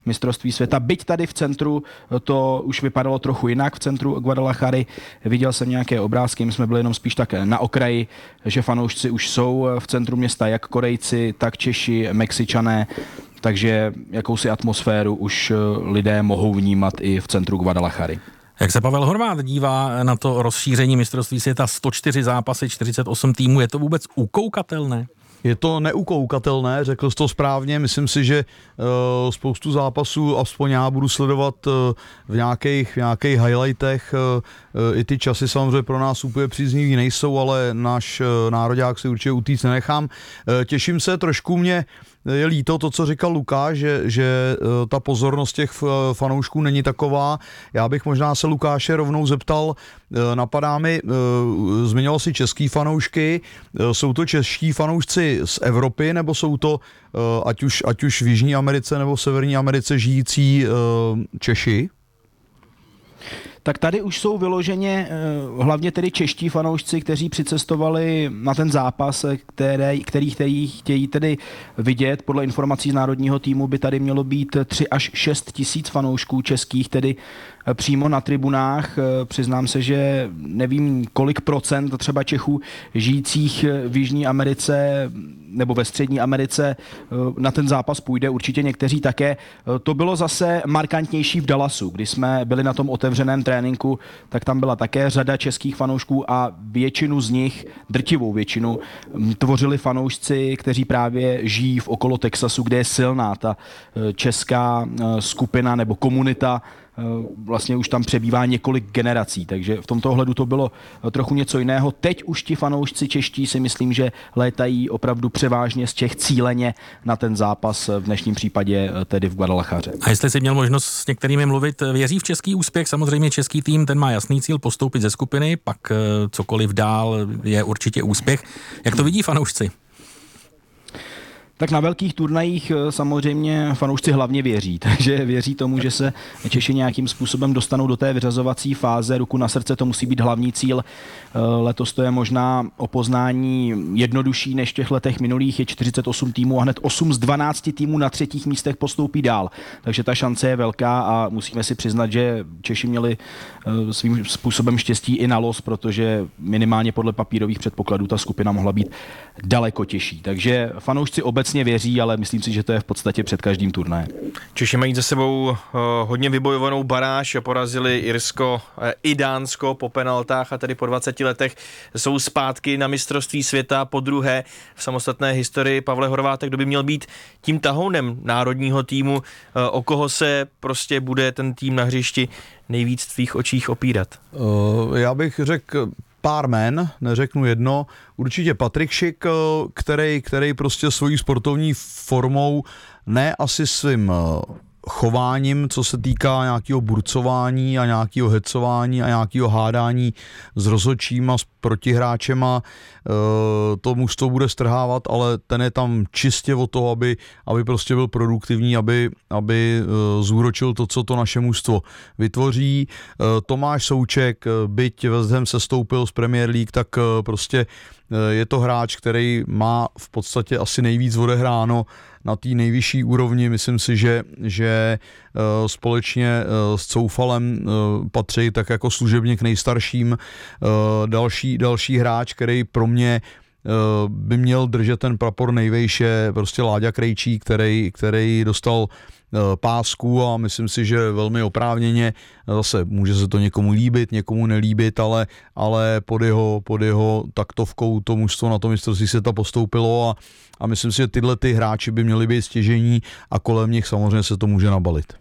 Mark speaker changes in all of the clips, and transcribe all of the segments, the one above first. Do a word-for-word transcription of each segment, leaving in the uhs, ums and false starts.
Speaker 1: mistrovství světa. Byť tady v centru to už vypadalo trochu jinak, v centru Guadalajary. Viděl jsem nějaké obrázky, my jsme byli jenom spíš tak na okraji, že fanoušci už jsou v centru města, jak Korejci, tak Češi, Mexičané, takže jakousi atmosféru už lidé mohou vnímat i v centru Guadalajary.
Speaker 2: Jak se Pavel Horváth dívá na to rozšíření mistrovství světa, sto čtyři zápasy, čtyřicet osm týmů, je to vůbec ukoukatelné?
Speaker 3: Je to neukoukatelné, řekl jsi to správně, myslím si, že uh, spoustu zápasů, aspoň já budu sledovat uh, v nějakých, v nějakých highlightech, uh, i ty časy samozřejmě pro nás úplně příznivý nejsou, ale náš uh, nároďák si určitě utíct nenechám. Uh, těším se, trošku mě je líto to, co říkal Lukáš, že, že ta pozornost těch fanoušků není taková. Já bych možná se Lukáše rovnou zeptal, napadá mi, zmiňoval si český fanoušky, jsou to čeští fanoušci z Evropy, nebo jsou to ať už, ať už v Jižní Americe nebo v Severní Americe žijící Češi?
Speaker 1: Tak tady už jsou vyloženě hlavně tedy čeští fanoušci, kteří přicestovali na ten zápas, které, který, který chtějí tedy vidět. Podle informací z národního týmu by tady mělo být tři až šest tisíc fanoušků českých, tedy přímo na tribunách. Přiznám se, že nevím, kolik procent třeba Čechů žijících v Jižní Americe nebo ve Střední Americe na ten zápas půjde, určitě někteří také. To bylo zase markantnější v Dallasu, kdy jsme byli na tom otevřeném tréninku, tak tam byla také řada českých fanoušků a většinu z nich, drtivou většinu, tvořili fanoušci, kteří právě žijí v okolo Texasu, kde je silná ta česká skupina nebo komunita. Vlastně už tam přebývá několik generací, takže v tomto ohledu to bylo trochu něco jiného. Teď už ti fanoušci čeští si myslím, že létají opravdu převážně z Čech cíleně na ten zápas, v dnešním případě tedy v Guadalajaře.
Speaker 2: A jestli jsi měl možnost s některými mluvit, věří v český úspěch? Samozřejmě český tým, ten má jasný cíl postoupit ze skupiny, pak cokoliv dál je určitě úspěch. Jak to vidí fanoušci?
Speaker 1: Tak na velkých turnajích samozřejmě fanoušci hlavně věří, takže věří tomu, že se Češi nějakým způsobem dostanou do té vyřazovací fáze. Ruku na srdce, to musí být hlavní cíl. Letos to je možná o poznání jednodušší než v těch letech minulých, je čtyřicet osm týmů a hned osm z dvanácti týmů na třetích místech postoupí dál. Takže ta šance je velká a musíme si přiznat, že Češi měli svým způsobem štěstí i na los, protože minimálně podle papírových předpokladů ta skupina mohla být daleko těžší. Takže fanoušci obecně věří, ale myslím si, že to je v podstatě před každým turnajem.
Speaker 4: Češi mají za sebou uh, hodně vybojovanou baráž, porazili Irsko uh, i Dánsko po penaltách a tedy po dvaceti letech jsou zpátky na mistrovství světa po druhé v samostatné historii. Pavle Horváth, kdo by měl být tím tahounem národního týmu, uh, o koho se prostě bude ten tým na hřišti nejvíc v tvých očích opírat?
Speaker 3: Uh, já bych řekl pár jmen, neřeknu jedno, určitě Patrik Šik, který, který prostě svojí sportovní formou, ne asi svým chováním, co se týká nějakého burcování a nějakého hecování a nějakého hádání s rozhodčím a s protihráčema, to mužstvo bude strhávat, ale ten je tam čistě o to, aby, aby prostě byl produktivní, aby, aby zúročil to, co to naše mužstvo vytvoří. Tomáš Souček, byť West Ham sestoupil z Premier League, tak prostě je to hráč, který má v podstatě asi nejvíc odehráno na té nejvyšší úrovni. Myslím si, že, že společně s Coufalem patří tak jako služebník nejstarším. Další, další hráč, který pro mě by měl držet ten prapor nejvejše, prostě Láďa Krejčí, který, který dostal pásku a myslím si, že velmi oprávněně, zase může se to někomu líbit, někomu nelíbit, ale, ale pod jeho, pod jeho taktovkou to mužstvo na to mistrovství světa postoupilo a, a myslím si, že tyhle ty hráči by měli být stěžení a kolem nich samozřejmě se to může nabalit.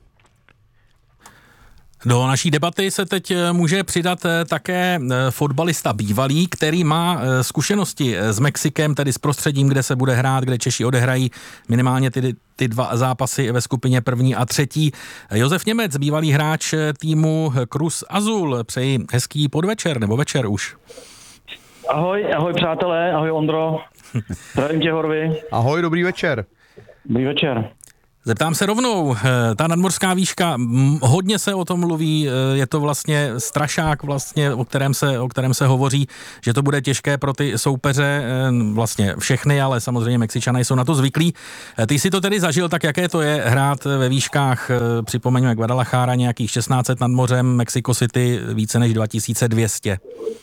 Speaker 2: Do naší debaty se teď může přidat také fotbalista bývalý, který má zkušenosti s Mexikem, tedy s prostředím, kde se bude hrát, kde Češi odehrají minimálně ty, ty dva zápasy ve skupině první a třetí. Josef Němec, bývalý hráč týmu Cruz Azul. Přeji hezký podvečer, nebo večer už.
Speaker 5: Ahoj, ahoj přátelé, ahoj Ondro. Zdravím tě, Horvy.
Speaker 3: Ahoj, dobrý večer.
Speaker 5: Dobrý večer.
Speaker 2: Zeptám se rovnou, ta nadmořská výška, hodně se o tom mluví, je to vlastně strašák, vlastně, o, kterém se, o kterém se hovoří, že to bude těžké pro ty soupeře, vlastně všechny, ale samozřejmě Mexičané jsou na to zvyklí. Ty jsi to tedy zažil, tak jaké to je hrát ve výškách, připomeňme Guadalajara, nějakých šestnáct set nad mořem, Mexico City více než dva tisíce dvě stě.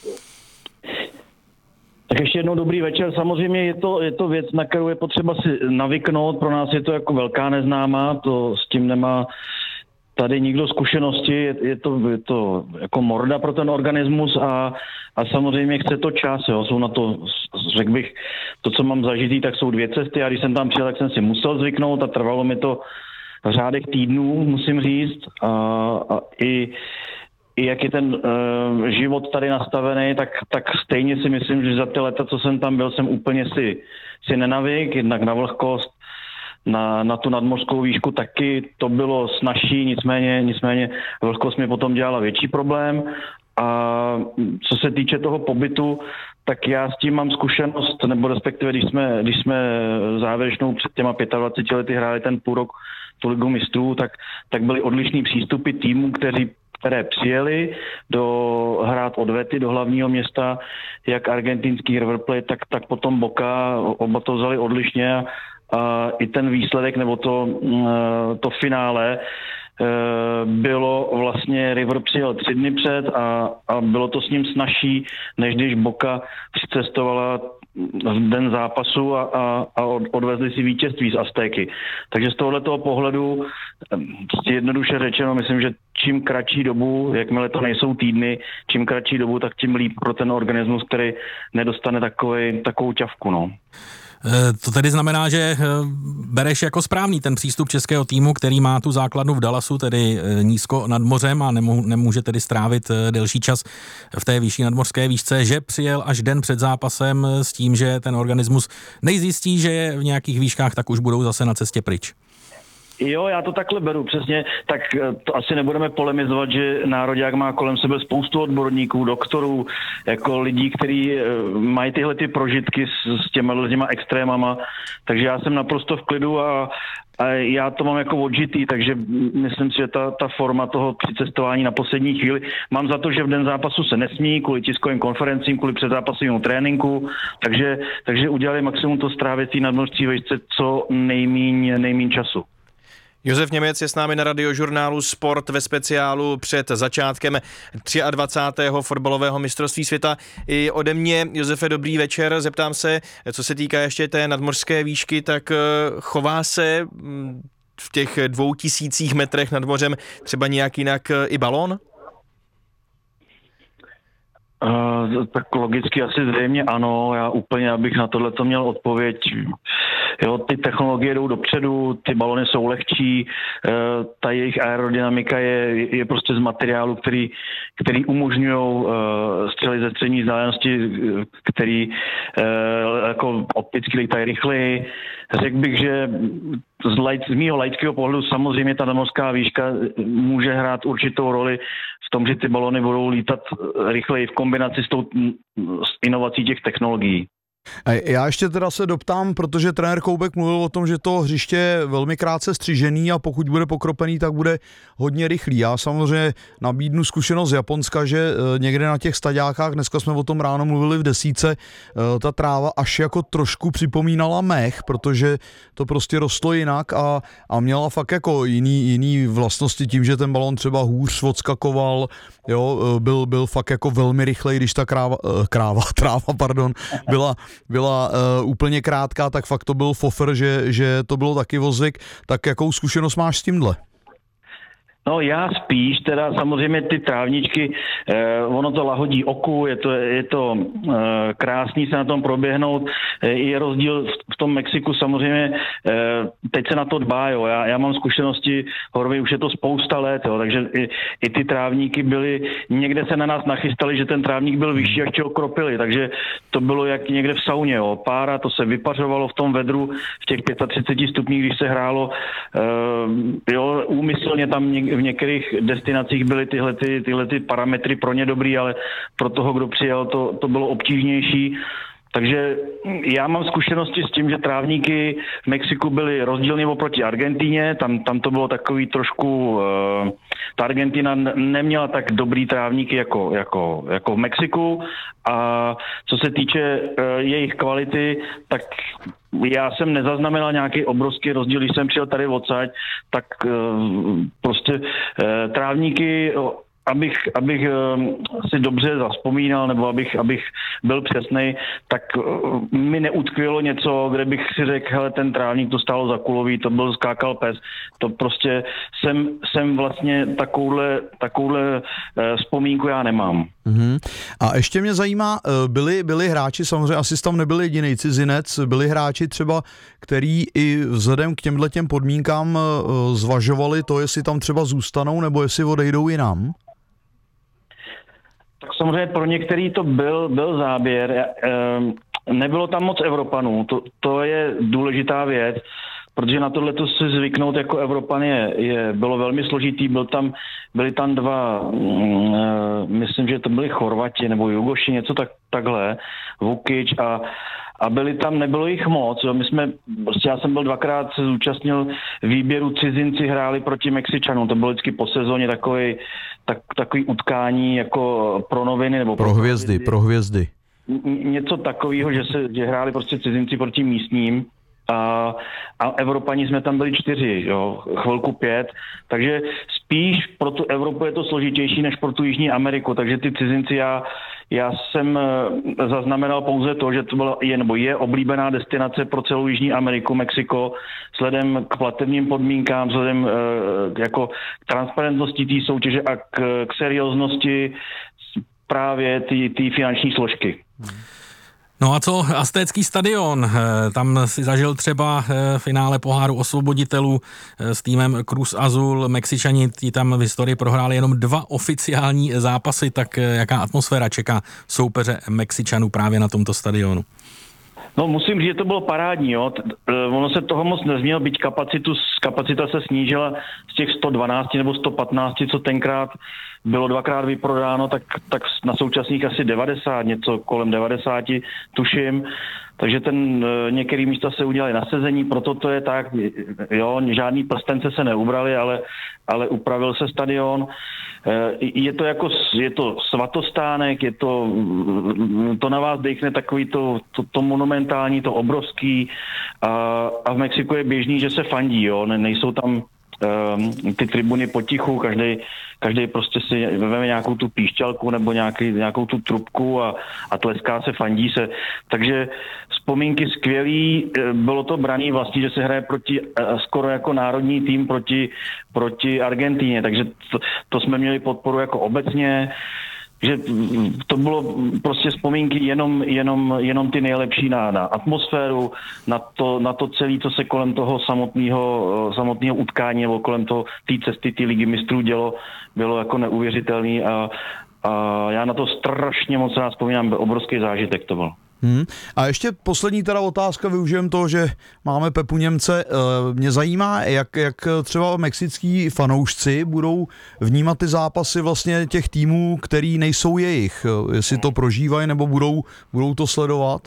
Speaker 5: Tak ještě jednou dobrý večer. Samozřejmě je to, je to věc, na kterou je potřeba si navyknout. Pro nás je to jako velká neznámá, to s tím nemá tady nikdo zkušenosti. Je, je, to, je to jako morda pro ten organismus a, a samozřejmě chce to čas. Jo. Jsou na to, řekl bych, to, co mám zažitý, tak jsou dvě cesty a když jsem tam přijel, tak jsem si musel zvyknout a trvalo mi to řádek týdnů, musím říct. A, a i I jak je ten uh, život tady nastavený, tak, tak stejně si myslím, že za ty leta, co jsem tam byl, jsem úplně si, si nenavyk, jednak na vlhkost, na, na tu nadmořskou výšku taky to bylo snazší, nicméně, nicméně vlhkost mi potom dělala větší problém. A co se týče toho pobytu, tak já s tím mám zkušenost, nebo respektive, když jsme, když jsme závěrečnou před těma dvaceti pěti lety hráli ten půl rok tu ligu mistrů, tak, tak byly odlišný přístupy týmů, kteří které přijeli do hrát odvety do hlavního města, jak argentinský River Plate, tak, tak potom Boca, oba to vzali odlišně a, a i ten výsledek nebo to, to finále bylo vlastně, River přijel tři dny před a, a bylo to s ním snazší, než když Boca přicestovala v den zápasu a, a, a odvezli si vítězství z Aztéky. Takže z tohoto pohledu, jednoduše řečeno, myslím, že čím kratší dobu, jakmile to nejsou týdny, čím kratší dobu, tak tím líp pro ten organismus, který nedostane takovej, takovou ťavku. No.
Speaker 2: To tedy znamená, že bereš jako správný ten přístup českého týmu, který má tu základnu v Dallasu, tedy nízko nad mořem a nemůže tedy strávit delší čas v té výšší nadmořské výšce, že přijel až den před zápasem s tím, že ten organismus nejzjistí, že je v nějakých výškách, tak už budou zase na cestě pryč.
Speaker 5: Jo, já to takhle beru, přesně, tak to asi nebudeme polemizovat, že nároďák má kolem sebe spoustu odborníků, doktorů, jako lidí, kteří mají tyhle ty prožitky s, s těma, těma extrémama, takže já jsem naprosto v klidu a, a já to mám jako odžitý, takže myslím si, že ta, ta forma toho přicestování na poslední chvíli, mám za to, že v den zápasu se nesmí, kvůli tiskovým konferencím, kvůli předzápasovému tréninku, takže, takže udělali maximum to strávit tý nadmořské výšce co nejmíň, nejmíň času.
Speaker 4: Josef Němec je s námi na radiožurnálu Sport ve speciálu před začátkem dvacátého třetího fotbalového mistrovství světa. I ode mě, Josefe, dobrý večer. Zeptám se, co se týká ještě té nadmořské výšky, tak chová se v těch dvou tisících metrech nad mořem třeba nějak jinak i balón?
Speaker 5: Uh, tak logicky asi zřejmě ano, já úplně, abych na tohle to měl odpověď. Jo, ty technologie jdou dopředu, ty balony jsou lehčí, uh, ta jejich aerodynamika je, je prostě z materiálu, který, který umožňují uh, střely ze střední vzdálenosti, který uh, jako opticky lítají rychleji. Řekl bych, že z, lajt, z mýho laického pohledu samozřejmě ta nadmořská výška může hrát určitou roli v tom, že ty balony budou lítat rychleji v kombinaci s tou s inovací těch technologií.
Speaker 3: Já ještě teda se doptám, protože trenér Koubek mluvil o tom, že to hřiště je velmi krátce střižený a pokud bude pokropený, tak bude hodně rychlý. Já samozřejmě nabídnu zkušenost z Japonska, že někde na těch staďákách, dneska jsme o tom ráno mluvili v desíce, ta tráva až jako trošku připomínala mech, protože to prostě rostlo jinak a, a měla fakt jako jiný, jiný vlastnosti tím, že ten balon třeba hůř odskakoval, jo, byl, byl fakt jako velmi rychlej, když ta kráva, kráva, tráva, pardon, byla byla uh, úplně krátká, tak fakt to byl fofer, že, že to bylo taky ozvyk. Tak jakou zkušenost máš s tímhle?
Speaker 5: No já spíš, teda samozřejmě ty trávničky, eh, ono to lahodí oku, je to, je to eh, krásný se na tom proběhnout. Eh, je rozdíl v, v tom Mexiku samozřejmě, eh, teď se na to dbá, jo. Já, já mám zkušenosti, Horvy, už je to spousta let, jo, takže i, i ty trávníky byly, někde se na nás nachystali, že ten trávník byl vyšší, jak ho kropili, takže to bylo jak někde v sauně, jo. Pára, to se vypařovalo v tom vedru v těch třiceti pěti stupních, když se hrálo, eh, jo, úmyslně tam někde v některých destinacích byly tyhle, ty, tyhle ty parametry pro ně dobrý, ale pro toho, kdo přijel, to, to bylo obtížnější. Takže já mám zkušenosti s tím, že trávníky v Mexiku byly rozdílně oproti Argentíně, tam, tam to bylo takový trošku, uh, ta Argentina neměla tak dobrý trávníky jako, jako, jako v Mexiku a co se týče uh, jejich kvality, tak já jsem nezaznamenal nějaký obrovský rozdíl, když jsem přijel tady odsaď, tak uh, prostě uh, trávníky... Abych, abych si dobře zavzpomínal, nebo abych, abych byl přesnej, tak mi neutkvělo něco, kde bych si řekl, hele, ten trávník to stálo za kulový, to byl skákal pes. To prostě jsem, jsem vlastně takovouhle, takovouhle vzpomínku já nemám.
Speaker 3: Uhum. A ještě mě zajímá, byli, byli hráči, samozřejmě asi tam nebyl jediný cizinec, byli hráči třeba, který i vzhledem k těmhle těm podmínkám zvažovali to, jestli tam třeba zůstanou, nebo jestli odejdou jinam?
Speaker 5: Tak samozřejmě pro některý to byl, byl záběr. Nebylo tam moc Evropanů, to, to je důležitá věc, protože na tohleto si zvyknout jako Evropan je, je, bylo velmi složitý. Byl tam, byli tam dva, myslím, že to byli Chorvati nebo Jugoši, něco tak, takhle, Vukič a A byli tam, nebylo jich moc. Jo. My jsme, prostě já jsem byl dvakrát se zúčastnil výběru, cizinci hráli proti Mexičanům. To bylo vždycky po sezóně takový, tak, takový utkání jako pro noviny. Nebo
Speaker 3: pro, pro hvězdy, pro hvězdy.
Speaker 5: Něco takového, že se že hráli prostě cizinci proti místním. A, a Evropani jsme tam byli čtyři, jo, chvilku pět, takže spíš pro tu Evropu je to složitější než pro tu Jižní Ameriku, takže ty cizinci já, já jsem zaznamenal pouze to, že to byla je, nebo je oblíbená destinace pro celou Jižní Ameriku, Mexiko, vzhledem k platebním podmínkám, vzhledem jako k transparentnosti té soutěže a k, k serióznosti právě ty finanční složky.
Speaker 2: No a co Aztécký stadion? Tam si zažil třeba finále poháru osvoboditelů s týmem Cruz Azul. Mexičani tí tam v historii prohráli jenom dva oficiální zápasy, tak jaká atmosféra čeká soupeře Mexičanů právě na tomto stadionu?
Speaker 5: No musím říct, že to bylo parádní, jo. Ono se toho moc nezměnilo, byť kapacitu, kapacita se snížila z těch sto dvanáct nebo sto patnáct, co tenkrát bylo dvakrát vyprodáno, tak, tak na současných asi devadesát, něco kolem devadesát, tuším. Takže ten některý místa se udělali na sezení, proto to je tak, jo, žádný prstence se neubrali, ale, ale upravil se stadion. Je to jako, je to svatostánek, je to, to na vás dejchne takový to, to, to monumentální, to obrovský a, a v Mexiku je běžný, že se fandí, jo, ne, nejsou tam um, ty tribuny potichu, každý každý prostě si vezme nějakou tu píšťalku nebo nějaký, nějakou tu trubku a, a tleská se, fandí se. Takže vzpomínky skvělý, bylo to braný vlastně, že se hraje proti, skoro jako národní tým proti, proti Argentíně, takže to, to jsme měli podporu jako obecně, že to bylo prostě vzpomínky jenom, jenom, jenom ty nejlepší na, na atmosféru, na to, na to celé, co se kolem toho samotného, samotného utkání nebo kolem toho té cesty, té ligy mistrů dělo, bylo jako neuvěřitelný a, a já na to strašně moc rád vzpomínám, obrovský zážitek to byl.
Speaker 3: Hmm. A ještě poslední teda otázka, využijem toho, že máme Pepu Němce. Mě zajímá, jak, jak třeba mexický fanoušci budou vnímat ty zápasy vlastně těch týmů, který nejsou jejich. Jestli to prožívají nebo budou, budou to sledovat?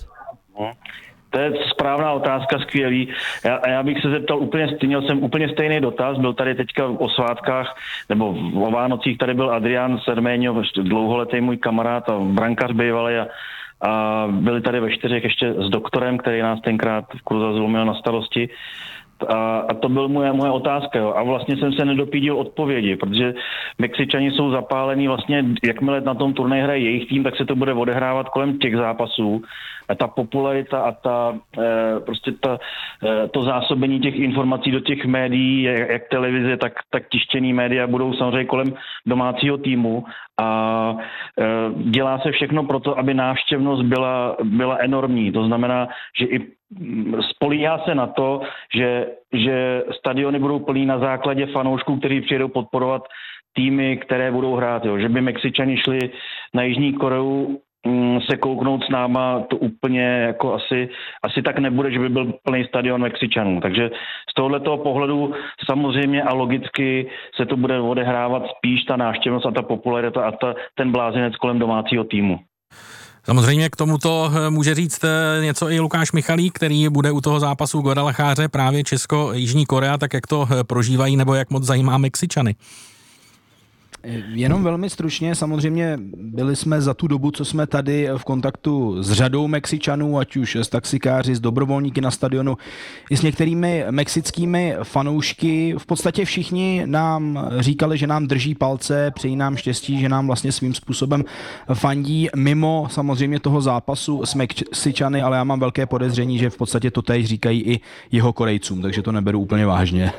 Speaker 5: To je správná otázka, skvělý. Já, já bych se zeptal úplně, měl jsem úplně stejný dotaz, byl tady teďka o svátkách, nebo o Vánocích, tady byl Adrián Serméňo, dlouholetý můj kamarád a brankář bývalý a a byli tady ve čtyřech ještě s doktorem, který nás tenkrát v Cruz Azul měl na starosti. A, a to byl moje, moje otázka. Jo. A vlastně jsem se nedopídil odpovědi, protože Mexičani jsou zapálení vlastně, jakmile na tom turnaji hraje jejich tým, tak se to bude odehrávat kolem těch zápasů. A ta popularita a ta, e, prostě ta, e, to zásobení těch informací do těch médií, jak, jak televize, tak, tak tištěný média budou samozřejmě kolem domácího týmu a e, dělá se všechno pro to, aby návštěvnost byla, byla enormní. To znamená, že i spolíhá se na to, že, že stadiony budou plný na základě fanoušků, kteří přijedou podporovat týmy, které budou hrát. Jo. Že by Mexičani šli na Jižní Koreu se kouknout s náma, to úplně jako asi, asi tak nebude, že by byl plný stadion Mexičanů. Takže z tohoto pohledu samozřejmě a logicky se to bude odehrávat spíš ta návštěvnost a ta popularita a ta, ten blázinec kolem domácího týmu.
Speaker 2: Samozřejmě k tomuto může říct něco i Lukáš Michalík, který bude u toho zápasu v Guadalajare právě Česko-Jižní Korea, tak jak to prožívají nebo jak moc zajímá Mexičany.
Speaker 1: Jenom velmi stručně, samozřejmě byli jsme za tu dobu, co jsme tady v kontaktu s řadou Mexičanů, ať už s taxikáři, s dobrovolníky na stadionu, i s některými mexickými fanoušky. V podstatě všichni nám říkali, že nám drží palce, přejí nám štěstí, že nám vlastně svým způsobem fandí mimo samozřejmě toho zápasu s Mexičany, ale já mám velké podezření, že v podstatě to též říkají i jeho Korejcům, takže to neberu úplně vážně.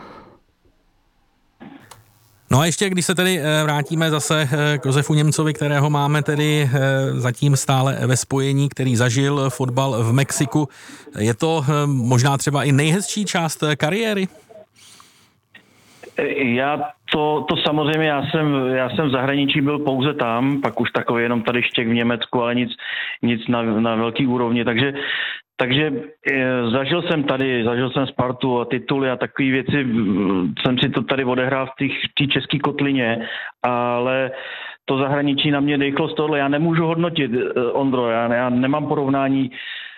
Speaker 2: No a ještě, když se tedy vrátíme zase k Josefu Němcovi, kterého máme tedy zatím stále ve spojení, který zažil fotbal v Mexiku. Je to možná třeba i nejhezčí část kariéry?
Speaker 5: Já to, to samozřejmě, já jsem, já jsem v zahraničí byl pouze tam, pak už takový jenom tady štěk v Německu, ale nic, nic na, na velký úrovni, takže Takže e, zažil jsem tady, zažil jsem Spartu a tituly a takové věci, jsem si to tady odehrál v té české kotlině, ale to zahraničí na mě dejchlo z tohle. Já nemůžu hodnotit, Ondro, já, já nemám porovnání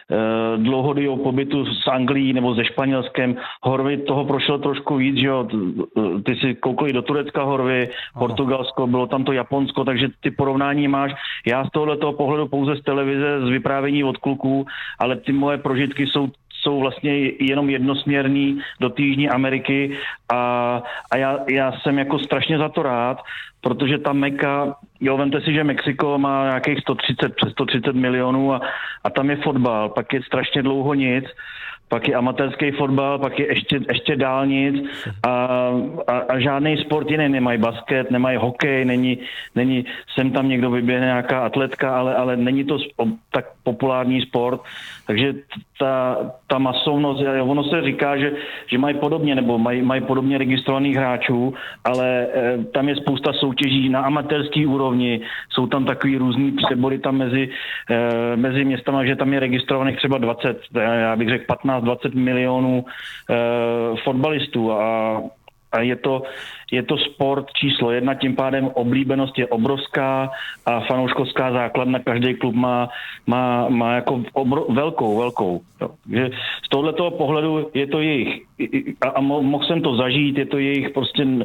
Speaker 5: e, dlouhodobého pobytu s Anglií nebo se Španělskem. Horvy toho prošel trošku víc, že jo, ty si koukali do Turecka Horvy, Portugalsko, bylo tam to Japonsko, takže ty porovnání máš. Já z tohoto pohledu pouze z televize, z vyprávění od kluků, ale ty moje prožitky jsou jsou vlastně jenom jednosměrný do té Jižní Ameriky a, a já, já jsem jako strašně za to rád, protože ta Meka, jo, vemte si, že Mexiko má nějakých sto třicet, přes sto třicet milionů a, a tam je fotbal, pak je strašně dlouho nic, pak je amatérský fotbal, pak je ještě, ještě dál nic a, a, a žádný sport jiný, nemají basket, nemají hokej, není, není sem tam někdo vyběhne nějaká atletka, ale, ale není to tak populární sport, takže ta, ta masovnost, ono se říká, že, že mají podobně, nebo mají, mají podobně registrovaných hráčů, ale e, tam je spousta soutěží na amatérský úrovni, jsou tam takový různý přebory tam mezi, e, mezi městama, že tam je registrovaných třeba dvacet, já bych řekl patnáct dvacet milionů e, fotbalistů a, a je to, je to sport číslo jedna, tím pádem oblíbenost je obrovská a fanouškovská základna, každý klub má, má, má jako obro, velkou, velkou. Jo. Že z tohoto pohledu je to jejich, a, a mohl jsem to zažít, je to jejich prostě e,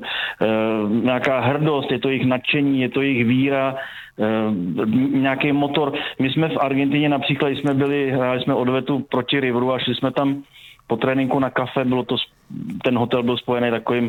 Speaker 5: nějaká hrdost, je to jejich nadšení, je to jejich víra, e, nějaký motor. My jsme v Argentině například, jsme byli, hráli jsme odvetu proti Riveru a šli jsme tam po tréninku na kafe, bylo to, ten hotel byl spojený takovým,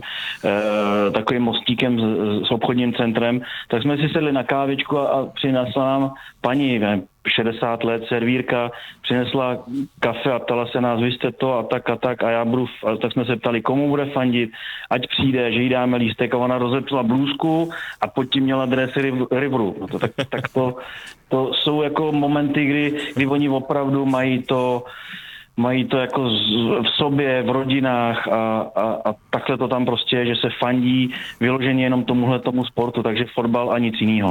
Speaker 5: e, takovým mostíkem s, s obchodním centrem, tak jsme si sedli na kávičku a, a přinesla nám paní, ne, šedesát let, servírka, přinesla kafe a ptala se nás, vy jste to a tak a tak a já budu, a tak jsme se ptali, komu bude fandit, ať přijde, že jí dáme lístek a ona rozepsala blůzku a pod tím měla dresy Riveru. No to, tak, tak to, to jsou jako momenty, kdy, kdy oni opravdu mají to mají to jako v sobě, v rodinách a, a, a takhle to tam prostě je, že se fandí vyloženě jenom tomuhle tomu sportu, takže fotbal a nic jiného.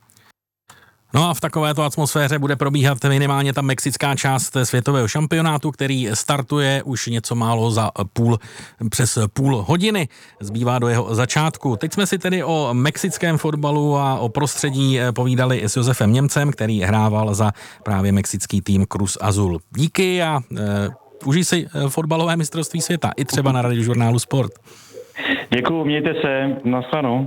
Speaker 2: No a v takovéto atmosféře bude probíhat minimálně ta mexická část světového šampionátu, který startuje už něco málo za půl, přes půl hodiny. Zbývá do jeho začátku. Teď jsme si tedy o mexickém fotbalu a o prostředí povídali s Josefem Němcem, který hrával za právě mexický tým Cruz Azul. Díky a e, užij si fotbalové mistrovství světa i třeba na Radiožurnálu Sport.
Speaker 5: Děkuju, mějte se, nashledanou.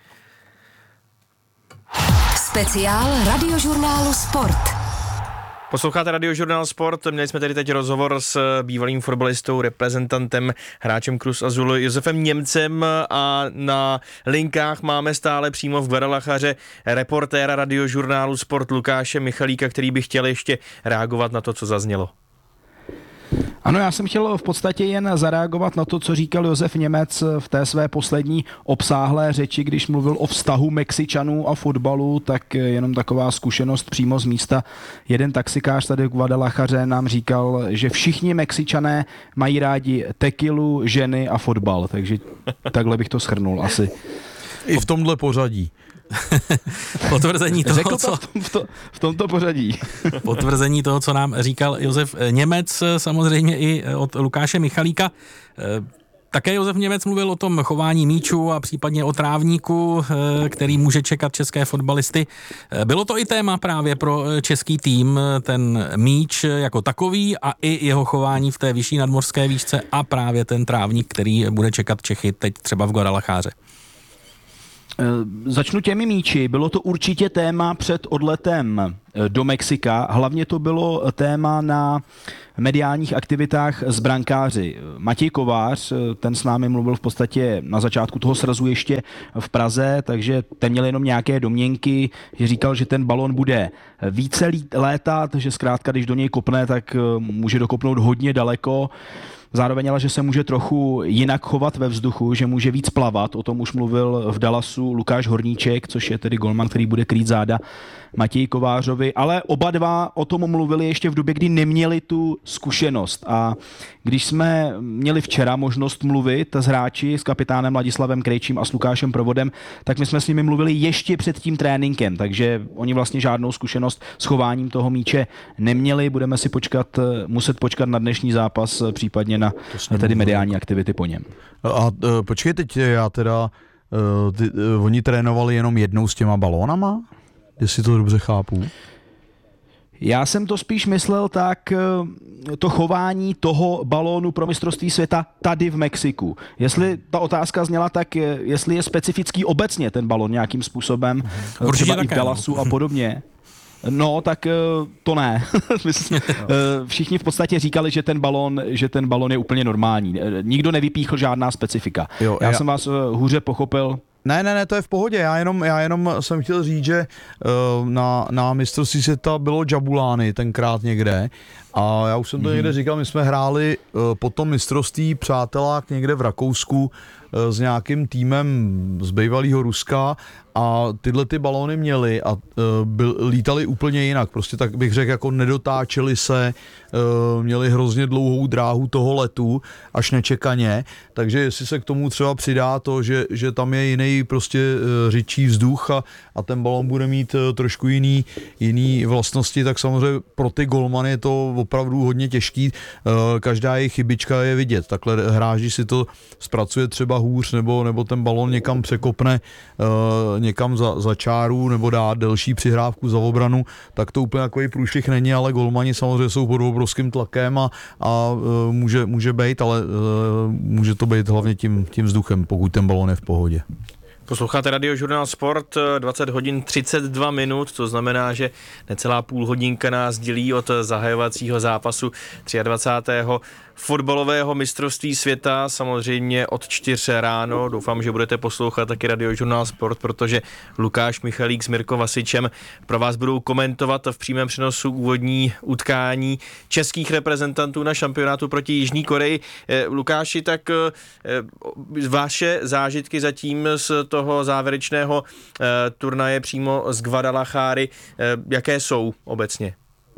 Speaker 6: Speciál Radiožurnálu Sport.
Speaker 4: Posloucháte Radiožurnál Sport, měli jsme tady teď rozhovor s bývalým fotbalistou, reprezentantem, hráčem Cruz Azul Josefem Němcem a na linkách máme stále přímo v Guadalajare reportéra Radiožurnálu Sport Lukáše Michalíka, který by chtěl ještě reagovat na to, co zaznělo.
Speaker 1: Ano, já jsem chtěl v podstatě jen zareagovat na to, co říkal Josef Němec v té své poslední obsáhlé řeči, když mluvil o vztahu Mexičanů a fotbalu, tak jenom taková zkušenost přímo z místa. Jeden taxikář tady v Guadalajare nám říkal, že všichni Mexičané mají rádi tequilu, ženy a fotbal, takže takhle bych to shrnul asi.
Speaker 3: I v tomhle pořadí.
Speaker 2: Potvrzení toho,
Speaker 1: Řekl to
Speaker 2: co...
Speaker 1: v, to, v tomto pořadí.
Speaker 2: Potvrzení toho, co nám říkal Josef Němec, samozřejmě i od Lukáše Michalíka. Také Josef Němec mluvil o tom chování míčů a případně o trávníku, který může čekat české fotbalisty. Bylo to i téma právě pro český tým, ten míč jako takový a i jeho chování v té vyšší nadmořské výšce a právě ten trávník, který bude čekat Čechy teď třeba v Guadalajáře.
Speaker 1: Začnu těmi míči. Bylo to určitě téma před odletem do Mexika. Hlavně to bylo téma na mediálních aktivitách s brankáři. Matěj Kovář, ten s námi mluvil v podstatě na začátku toho srazu ještě v Praze, takže ten měl jenom nějaké domněnky, že říkal, že ten balon bude více létat, že zkrátka, když do něj kopne, tak může dokopnout hodně daleko. Zároveň ale, že se může trochu jinak chovat ve vzduchu, že může víc plavat. O tom už mluvil v Dallasu Lukáš Horníček, což je tedy golman, který bude krýt záda Matěji Kovářovi. Ale oba dva o tom mluvili ještě v době, kdy neměli tu zkušenost. A když jsme měli včera možnost mluvit s hráči, s kapitánem Ladislavem Krejčím a s Lukášem Provodem, tak my jsme s nimi mluvili ještě před tím tréninkem. Takže oni vlastně žádnou zkušenost s chováním toho míče neměli. Budeme si počkat, muset počkat na dnešní zápas, případně na, na tedy mediální aktivity po něm.
Speaker 3: A uh, počkej teď, já teda, uh, ty, uh, oni trénovali jenom jednou s těma balónama? Jestli to dobře chápu.
Speaker 1: Já jsem to spíš myslel tak, to chování toho balónu pro mistrovství světa tady v Mexiku. Jestli ta otázka zněla tak, jestli je specifický obecně ten balón nějakým způsobem,
Speaker 2: určitě
Speaker 1: třeba
Speaker 2: také,
Speaker 1: i v Dallasu a podobně. No, tak to ne. Všichni v podstatě říkali, že ten balón, že ten balón je úplně normální. Nikdo nevypíchl žádná specifika. Jo, já, já jsem vás hůře pochopil.
Speaker 3: Ne, ne, ne, to je v pohodě. Já jenom, já jenom jsem chtěl říct, že uh, na, na mistrovství světa bylo Jabulány tenkrát někde a já už jsem to mm-hmm. někde říkal, my jsme hráli uh, po tom mistrovství přátelák někde v Rakousku uh, s nějakým týmem z bývalého Ruska a tyhle ty balóny měli a uh, byl, lítali úplně jinak. Prostě tak bych řekl, jako nedotáčeli se, uh, měli hrozně dlouhou dráhu toho letu, až nečekaně, takže jestli se k tomu třeba přidá to, že, že tam je jiný prostě uh, řidčí vzduch a, a ten balón bude mít uh, trošku jiný, jiný vlastnosti, tak samozřejmě pro ty golmany je to opravdu hodně těžký. Uh, každá jejich chybička je vidět. Takhle hráč, když si to zpracuje třeba hůř, nebo, nebo ten balón někam překopne uh, někam za, za čáru, nebo dá delší přihrávku za obranu, tak to úplně takový průšvih není, ale golmani samozřejmě jsou pod obrovským tlakem a, a uh, může, může být, ale uh, může to být hlavně tím, tím vzduchem, pokud ten balón je v pohodě.
Speaker 4: Posloucháte Radiožurnál Sport, dvacet hodin třicet dva minut, to znamená, že necelá půl hodinka nás dělí od zahajovacího zápasu dvacátého třetího fotbalového mistrovství světa, samozřejmě od čtyř ráno. Doufám, že budete poslouchat taky Radiožurnál Sport, protože Lukáš Michalík s Mirko Vasičem pro vás budou komentovat v přímém přenosu úvodní utkání českých reprezentantů na šampionátu proti Jižní Koreji. Lukáši, tak vaše zážitky zatím z toho závěrečného turnaje přímo z Guadalajáry, jaké jsou obecně?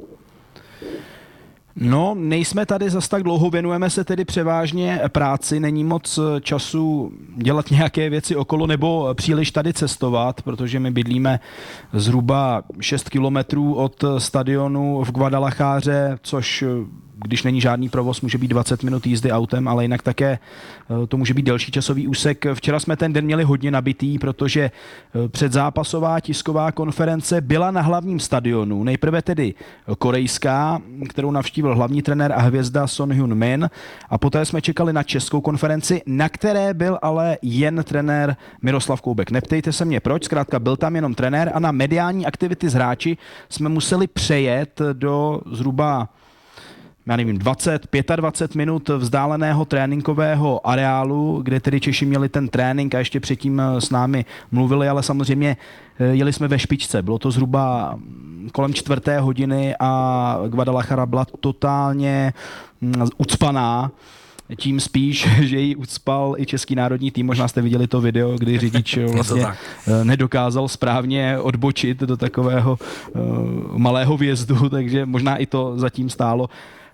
Speaker 1: No, nejsme tady zas tak dlouho, věnujeme se tedy převážně práci, není moc času dělat nějaké věci okolo nebo příliš tady cestovat, protože my bydlíme zhruba šest kilometrů od stadionu v Guadalajáře, což když není žádný provoz, může být dvacet minut jízdy autem, ale jinak také to může být delší časový úsek. Včera jsme ten den měli hodně nabitý, protože předzápasová tisková konference byla na hlavním stadionu. Nejprve tedy korejská, kterou navštívil hlavní trenér a hvězda Son Heung-min, a poté jsme čekali na českou konferenci, na které byl ale jen trenér Miroslav Koubek. Neptejte se mě proč, zkrátka byl tam jenom trenér a na mediální aktivity s hráči jsme museli přejet do zhruba já nevím, dvacet, dvacet pět minut vzdáleného tréninkového areálu, kde tedy Češi měli ten trénink a ještě předtím s námi mluvili, ale samozřejmě jeli jsme ve špičce. Bylo to zhruba kolem čtvrté hodiny a Guadalajara byla totálně ucpaná. Tím spíš, že ji ucpal i český národní tým. Možná jste viděli to video, kdy řidič vlastně nedokázal správně odbočit do takového uh, malého vjezdu, takže možná i to zatím stálo.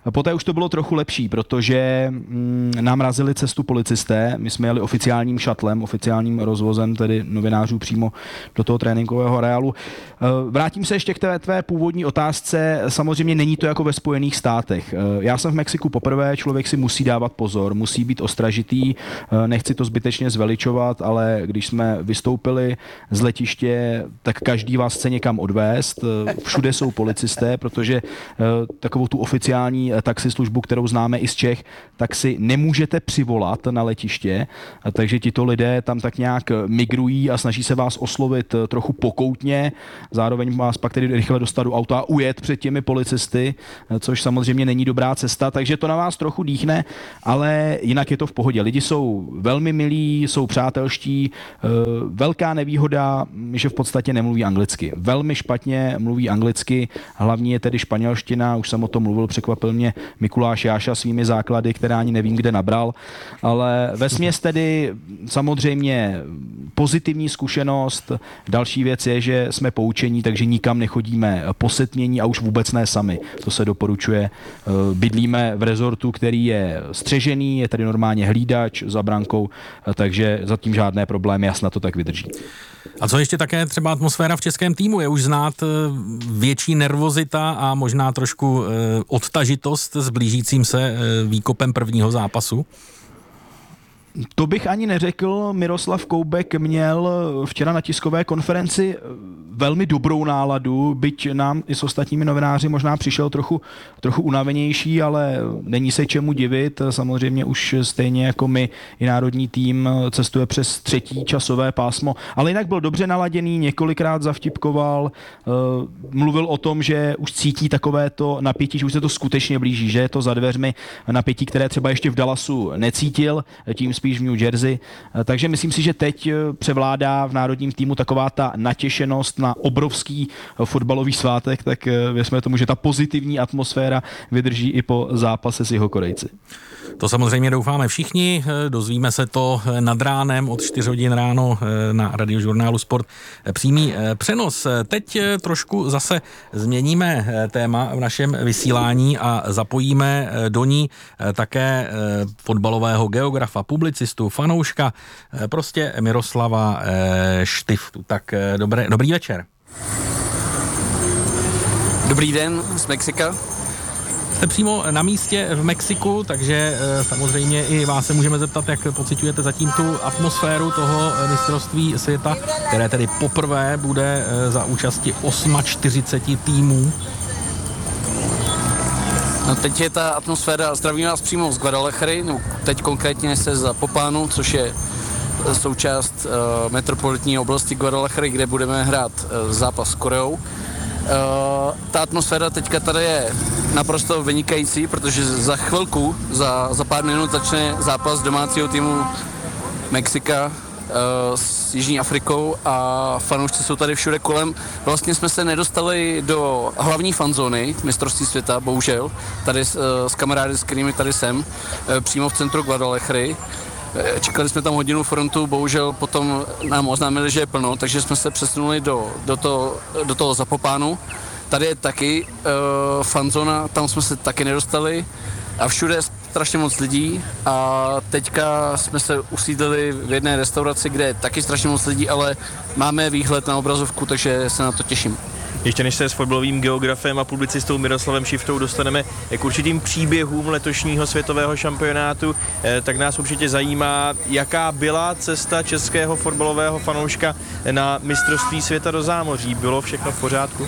Speaker 1: Poté už to bylo trochu lepší, protože mm, nám razili cestu policisté, my jsme jeli oficiálním šatlem, oficiálním rozvozem tedy novinářů přímo do toho tréninkového areálu. Vrátím se ještě k té tvé původní otázce, samozřejmě není to jako ve Spojených státech. Já jsem v Mexiku poprvé, člověk si musí dávat pozor, musí být ostražitý, nechci to zbytečně zveličovat, ale když jsme vystoupili z letiště, tak každý vás chce někam odvést, všude jsou policisté, protože takovou tu oficiální taxislužbu, kterou známe i z Čech, tak si nemůžete přivolat na letiště, takže tito lidé tam tak nějak migrují a snaží se vás oslovit trochu pokoutně, zároveň vás pak tedy rychle dostat do auta a ujet před těmi policisty, což samozřejmě není dobrá cesta, takže to na vás trochu dýchne, ale jinak je to v pohodě. Lidi jsou velmi milí, jsou přátelští, velká nevýhoda, že v podstatě nemluví anglicky. Velmi špatně mluví anglicky, hlavní je tedy španělština, už jsem o tom mluvil, překvapil mě Mikuláš Jáša svými základy, které ani nevím, kde nabral, ale vesměs tedy samozřejmě pozitivní zkušenost. Další věc je, že jsme poučení, takže nikam nechodíme posetmění a už vůbec ne sami. To se doporučuje. Bydlíme v rezortu, který je střežený, je tady normálně hlídač za brankou, takže zatím žádné problémy, jasna to tak vydrží.
Speaker 2: A co ještě také třeba atmosféra v českém týmu? Je už znát větší nervozita a možná trošku odtažitost s blížícím se výkopem prvního zápasu?
Speaker 1: To bych ani neřekl. Miroslav Koubek měl včera na tiskové konferenci velmi dobrou náladu, byť nám i s ostatními novináři možná přišel trochu, trochu unavenější, ale není se čemu divit. Samozřejmě už stejně jako my i národní tým cestuje přes třetí časové pásmo, ale jinak byl dobře naladěný, několikrát zavtipkoval, mluvil o tom, že už cítí takovéto napětí, že už se to skutečně blíží, že je to za dveřmi napětí, které třeba ještě v Dallasu necítil, tím spíš v New Jersey. Takže myslím si, že teď převládá v národním týmu taková ta natěšenost na obrovský fotbalový svátek, tak věřme tomu, že ta pozitivní atmosféra vydrží i po zápase s Jihokorejci.
Speaker 2: To samozřejmě doufáme všichni, dozvíme se to nad ránem od čtyři hodin ráno na Radiožurnálu Sport. Přímý přenos. Teď trošku zase změníme téma v našem vysílání a zapojíme do ní také fotbalového geografa, publicistu, fanouška, prostě Miroslava Štiftu. Tak dobré, dobrý večer.
Speaker 7: Dobrý den z Mexika.
Speaker 2: Jste přímo na místě v Mexiku, takže samozřejmě i vás se můžeme zeptat, jak pociťujete zatím tu atmosféru toho mistrovství světa, které tedy poprvé bude za účasti čtyřicet osm týmů.
Speaker 7: No teď je ta atmosféra, zdravím vás přímo z Guadalajary, no teď konkrétně se za Popánu, což je součást uh, metropolitní oblasti Guadalajary, kde budeme hrát uh, zápas s Koreou. Uh, ta atmosféra teďka tady je naprosto vynikající, protože za chvilku, za, za pár minut začne zápas domácího týmu Mexika uh, s Jižní Afrikou a fanoušci jsou tady všude kolem. Vlastně jsme se nedostali do hlavní fanzóny mistrovství světa, bohužel, tady s, uh, s kamarády, s kterými tady jsem, uh, přímo v centru Guadalajary. Čekali jsme tam hodinu frontu, bohužel potom nám oznámili, že je plno, takže jsme se přesunuli do, do, to, do toho Zapopánu. Tady je taky uh, fanzona, tam jsme se taky nedostali a všude je strašně moc lidí a teďka jsme se usídlili v jedné restauraci, kde je taky strašně moc lidí, ale máme výhled na obrazovku, takže se na to těším.
Speaker 4: Ještě než se s fotbalovým geografem a publicistou Miroslavem Šiftou dostaneme k určitým příběhům letošního světového šampionátu, tak nás určitě zajímá, jaká byla cesta českého fotbalového fanouška na mistrovství světa do zámoří. Bylo všechno v pořádku?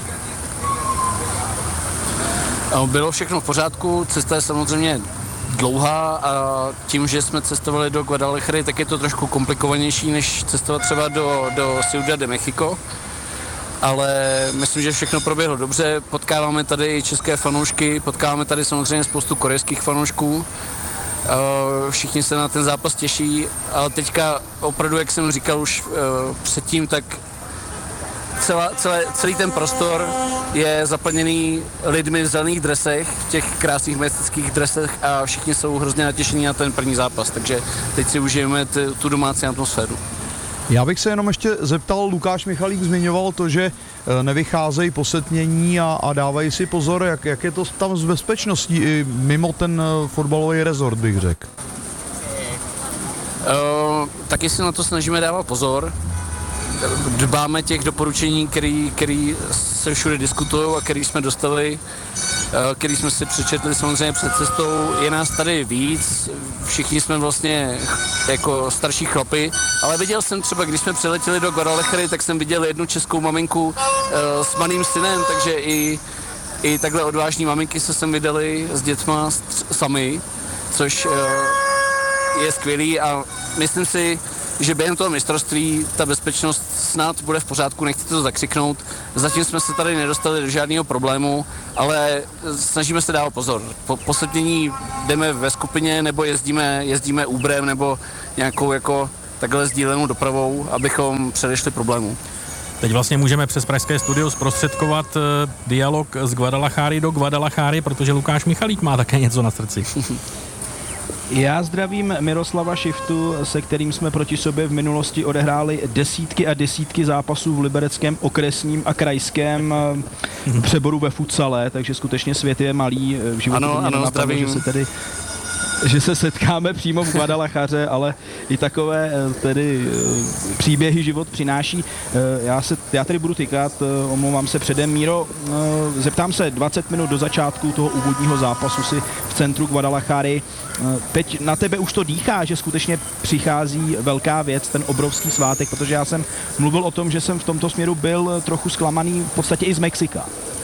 Speaker 7: Bylo všechno v pořádku, cesta je samozřejmě dlouhá a tím, že jsme cestovali do Guadalajary, tak je to trošku komplikovanější, než cestovat třeba do, do Ciudad de México. Ale myslím, že všechno proběhlo dobře, potkáváme tady české fanoušky, potkáváme tady samozřejmě spoustu korejských fanoušků, všichni se na ten zápas těší, ale teďka opravdu, jak jsem říkal už předtím, tak celá, celé, celý ten prostor je zaplněný lidmi v zelených dresech, v těch krásných mexických dresech a všichni jsou hrozně natěšení na ten první zápas, takže teď si užijeme t- tu domácí atmosféru.
Speaker 3: Já bych se jenom ještě zeptal, Lukáš Michalík zmiňoval to, že nevycházejí po setmění a, a dávají si pozor, jak, jak je to tam s bezpečností i mimo ten fotbalový rezort, bych řekl.
Speaker 7: Uh, taky si na to snažíme dávat pozor. Dbáme těch doporučení, který, který se všude diskutují a který jsme dostali, který jsme si přečetli samozřejmě před cestou. Je nás tady víc, všichni jsme vlastně jako starší chlapi, ale viděl jsem třeba, když jsme přiletěli do Guadalajary, tak jsem viděl jednu českou maminku s malým synem, takže i, i takhle odvážní maminky se sem vydali s dětma sami, což je skvělý a myslím si, že během toho mistrovství ta bezpečnost snad bude v pořádku, nechci to zakřiknout. Zatím jsme se tady nedostali do žádného problému, ale snažíme se dávat pozor. Po poslední jdeme ve skupině nebo jezdíme, jezdíme Uberem nebo nějakou jako takhle sdílenou dopravou, abychom předešli problému.
Speaker 2: Teď vlastně můžeme přes pražské studio zprostředkovat uh, dialog z Guadalajary do Guadalajary, protože Lukáš Michalík má také něco na srdci.
Speaker 1: Já zdravím Miroslava Šiftu, se kterým jsme proti sobě v minulosti odehráli desítky a desítky zápasů v libereckém okresním a krajském přeboru ve futsale, takže skutečně svět je malý. V životě
Speaker 7: ano, ano, zdravím.
Speaker 1: Že se tedy že se setkáme přímo v Guadalajaře, ale i takové tedy příběhy život přináší. Já, se, já tady budu tykat, omlouvám se předem. Míro, zeptám se dvacet minut do začátku toho úvodního zápasu si v centru Guadalajary. Teď na tebe už to dýchá, že skutečně přichází velká věc, ten obrovský svátek, protože já jsem mluvil o tom, že jsem v tomto směru byl trochu zklamaný v podstatě i z Mexika.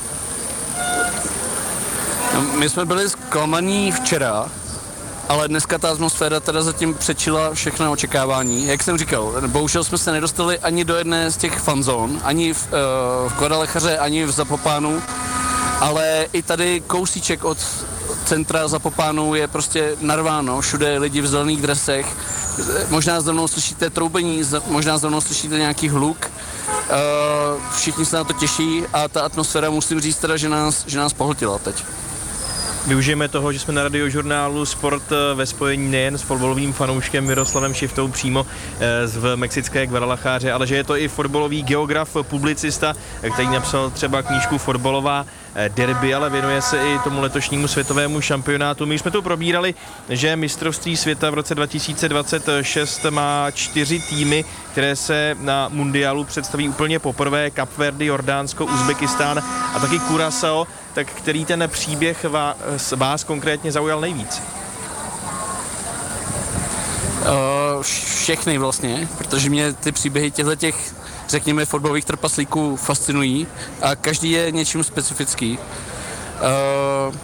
Speaker 7: No, my jsme byli zklamaní včera, ale dneska ta atmosféra teda zatím přečila všechno očekávání. Jak jsem říkal, bohužel jsme se nedostali ani do jedné z těch fanzón, ani v, uh, v Guadalajaře, ani v Zapopánu, ale i tady kousíček od centra Zapopánu je prostě narváno, všude lidi v zelených dresech, možná za mnou slyšíte troubení, možná za mnou slyšíte nějaký hluk, uh, všichni se na to těší a ta atmosféra, musím říct teda, že nás, že nás pohltila teď.
Speaker 4: Využijeme toho, že jsme na Radiožurnálu Sport ve spojení nejen s fotbalovým fanouškem Miroslavem Šiftou přímo v mexické Guadalajáře, ale že je to i fotbalový geograf, publicista, který napsal třeba knížku Fotbalová derby, ale věnuje se i tomu letošnímu světovému šampionátu. My jsme tu probírali, že mistrovství světa v roce dva tisíce dvacet šest má čtyři týmy, které se na mundiálu představí úplně poprvé: Kap Verde, Jordánsko, Uzbekistán a taky Curaçao. Tak který ten příběh vás, vás konkrétně zaujal nejvíc?
Speaker 7: Uh, všechny vlastně, protože mě ty příběhy těchto těch, řekněme, fotbalových trpaslíků fascinují a každý je něčím specifický. Uh,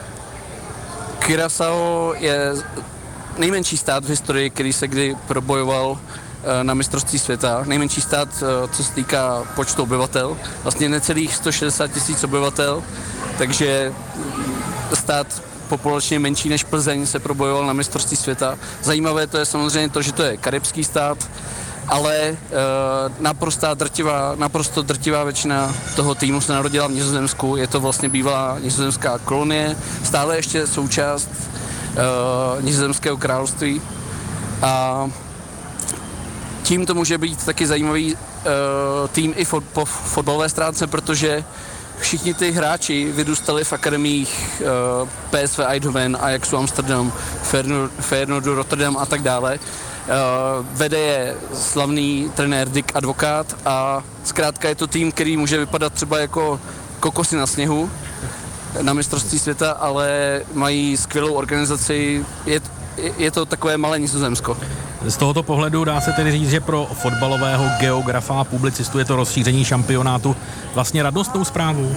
Speaker 7: Curaçao je nejmenší stát v historii, který se kdy probojoval uh, na mistrovství světa. Nejmenší stát, uh, co se týká počtu obyvatel. Vlastně necelých sto šedesát tisíc obyvatel. Takže stát populačně menší než Plzeň se probojoval na mistrovství světa. Zajímavé to je samozřejmě to, že to je karibský stát, ale e, naprostá drtivá, naprosto drtivá většina toho týmu se narodila v Nizozemsku. Je to vlastně bývalá nizozemská kolonie, stále ještě součást e, nizozemského království. A tím to může být taky zajímavý e, tým i fot, po fotbalové stránce, protože všichni ty hráči vyrůstali v akademiích uh, P S V Eindhoven, Ajaxu Amsterdam, Feyenoordu Rotterdam a tak dále. Uh, vede je slavný trenér Dick Advokát a zkrátka je to tým, který může vypadat třeba jako kokosy na sněhu na mistrovství světa, ale mají skvělou organizaci, je, je to takové malé Nizozemsko.
Speaker 2: Z tohoto pohledu dá se tedy říct, že pro fotbalového geografa a publicistu je to rozšíření šampionátu vlastně radostnou zprávou?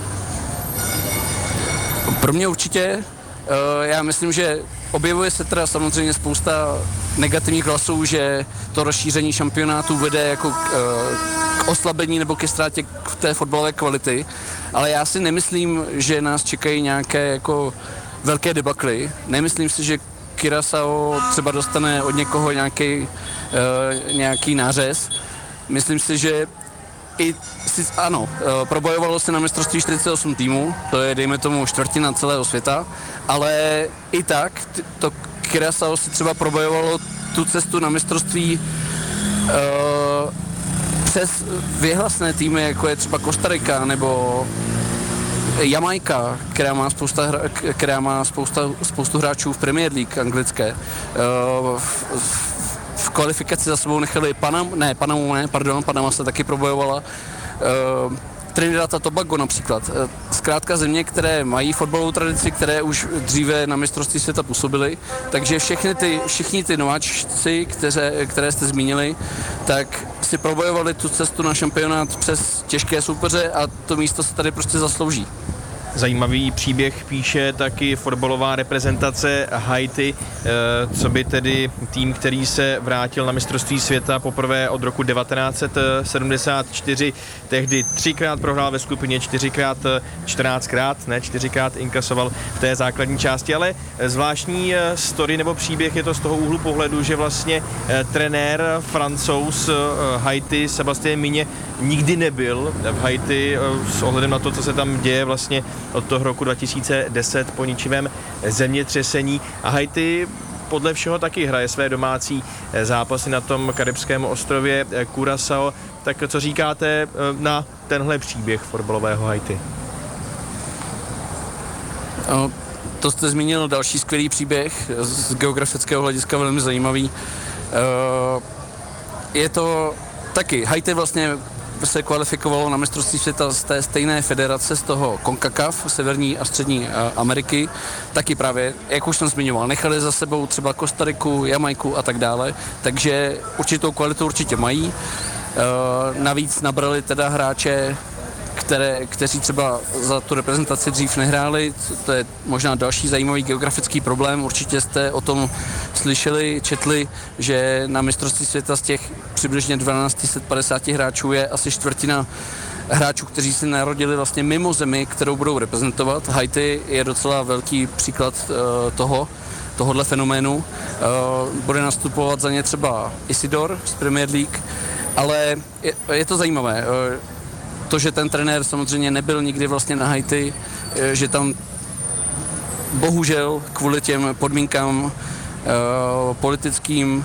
Speaker 7: Pro mě určitě. Já myslím, že objevuje se teda samozřejmě spousta negativních hlasů, že to rozšíření šampionátu vede jako k oslabení nebo ke ztrátě té fotbalové kvality, ale já si nemyslím, že nás čekají nějaké jako velké debakly. Nemyslím si, že Curaçao třeba dostane od někoho nějaký, uh, nějaký nářez. Myslím si, že i, si, ano, uh, probojovalo se na mistrovství čtyřicet osm týmů, to je dejme tomu čtvrtina celého světa, ale i tak t- to Curaçao si třeba probojovalo tu cestu na mistrovství Uh, přes věhlasné týmy, jako je třeba Kostarika nebo Jamajka, která má, spousta hra, která má spousta, spoustu hráčů v Premier League anglické. Uh, v, v kvalifikaci za sebou nechali Panam, ne, Panamu ne, pardon, Panama se taky probojovala. Uh, Trinidad a Tobago například. Zkrátka země, které mají fotbalovou tradici, které už dříve na mistrovství světa působily, takže všechny ty, všichni ty nováčci, které, které jste zmínili, tak si probojovali tu cestu na šampionát přes těžké soupeře a to místo se tady prostě zaslouží.
Speaker 4: Zajímavý příběh píše taky fotbalová reprezentace Haiti, co by tedy tým, který se vrátil na mistrovství světa poprvé od roku devatenáct set sedmdesát čtyři, tehdy třikrát prohrál ve skupině, čtyřikrát, čtrnáctkrát, ne, čtyřikrát inkasoval v té základní části, ale zvláštní story nebo příběh je to z toho úhlu pohledu, že vlastně trenér Francouz Haiti Sébastien Migne nikdy nebyl v Haiti s ohledem na to, co se tam děje vlastně od toho roku dva tisíce deset po ničivém zemětřesení. A Haiti podle všeho taky hraje své domácí zápasy na tom karibském ostrově Curaçao. Tak co říkáte na tenhle příběh fotbalového Haiti?
Speaker 7: No, to jste zmínil další skvělý příběh, z geografického hlediska velmi zajímavý. Je to taky, Haiti vlastně se kvalifikovalo na mistrovství světa z té stejné federace, z toho CONCACAF, Severní a Střední Ameriky, taky právě, jak už jsem zmiňoval, nechali za sebou třeba Kostariku, Jamajku a tak dále, takže určitou kvalitu určitě mají. E, navíc nabrali teda hráče, které, kteří třeba za tu reprezentaci dřív nehráli, to je možná další zajímavý geografický problém, určitě jste o tom slyšeli, četli, že na mistrovství světa z těch přibližně dvanáct set padesát hráčů je asi čtvrtina hráčů, kteří se narodili vlastně mimo zemi, kterou budou reprezentovat. Haiti je docela velký příklad uh, toho, tohohle fenoménu. Uh, bude nastupovat za ně třeba Isidor z Premier League, ale je, je to zajímavé. Uh, To, že ten trenér samozřejmě nebyl nikdy vlastně na Haiti, že tam bohužel kvůli těm podmínkám e, politickým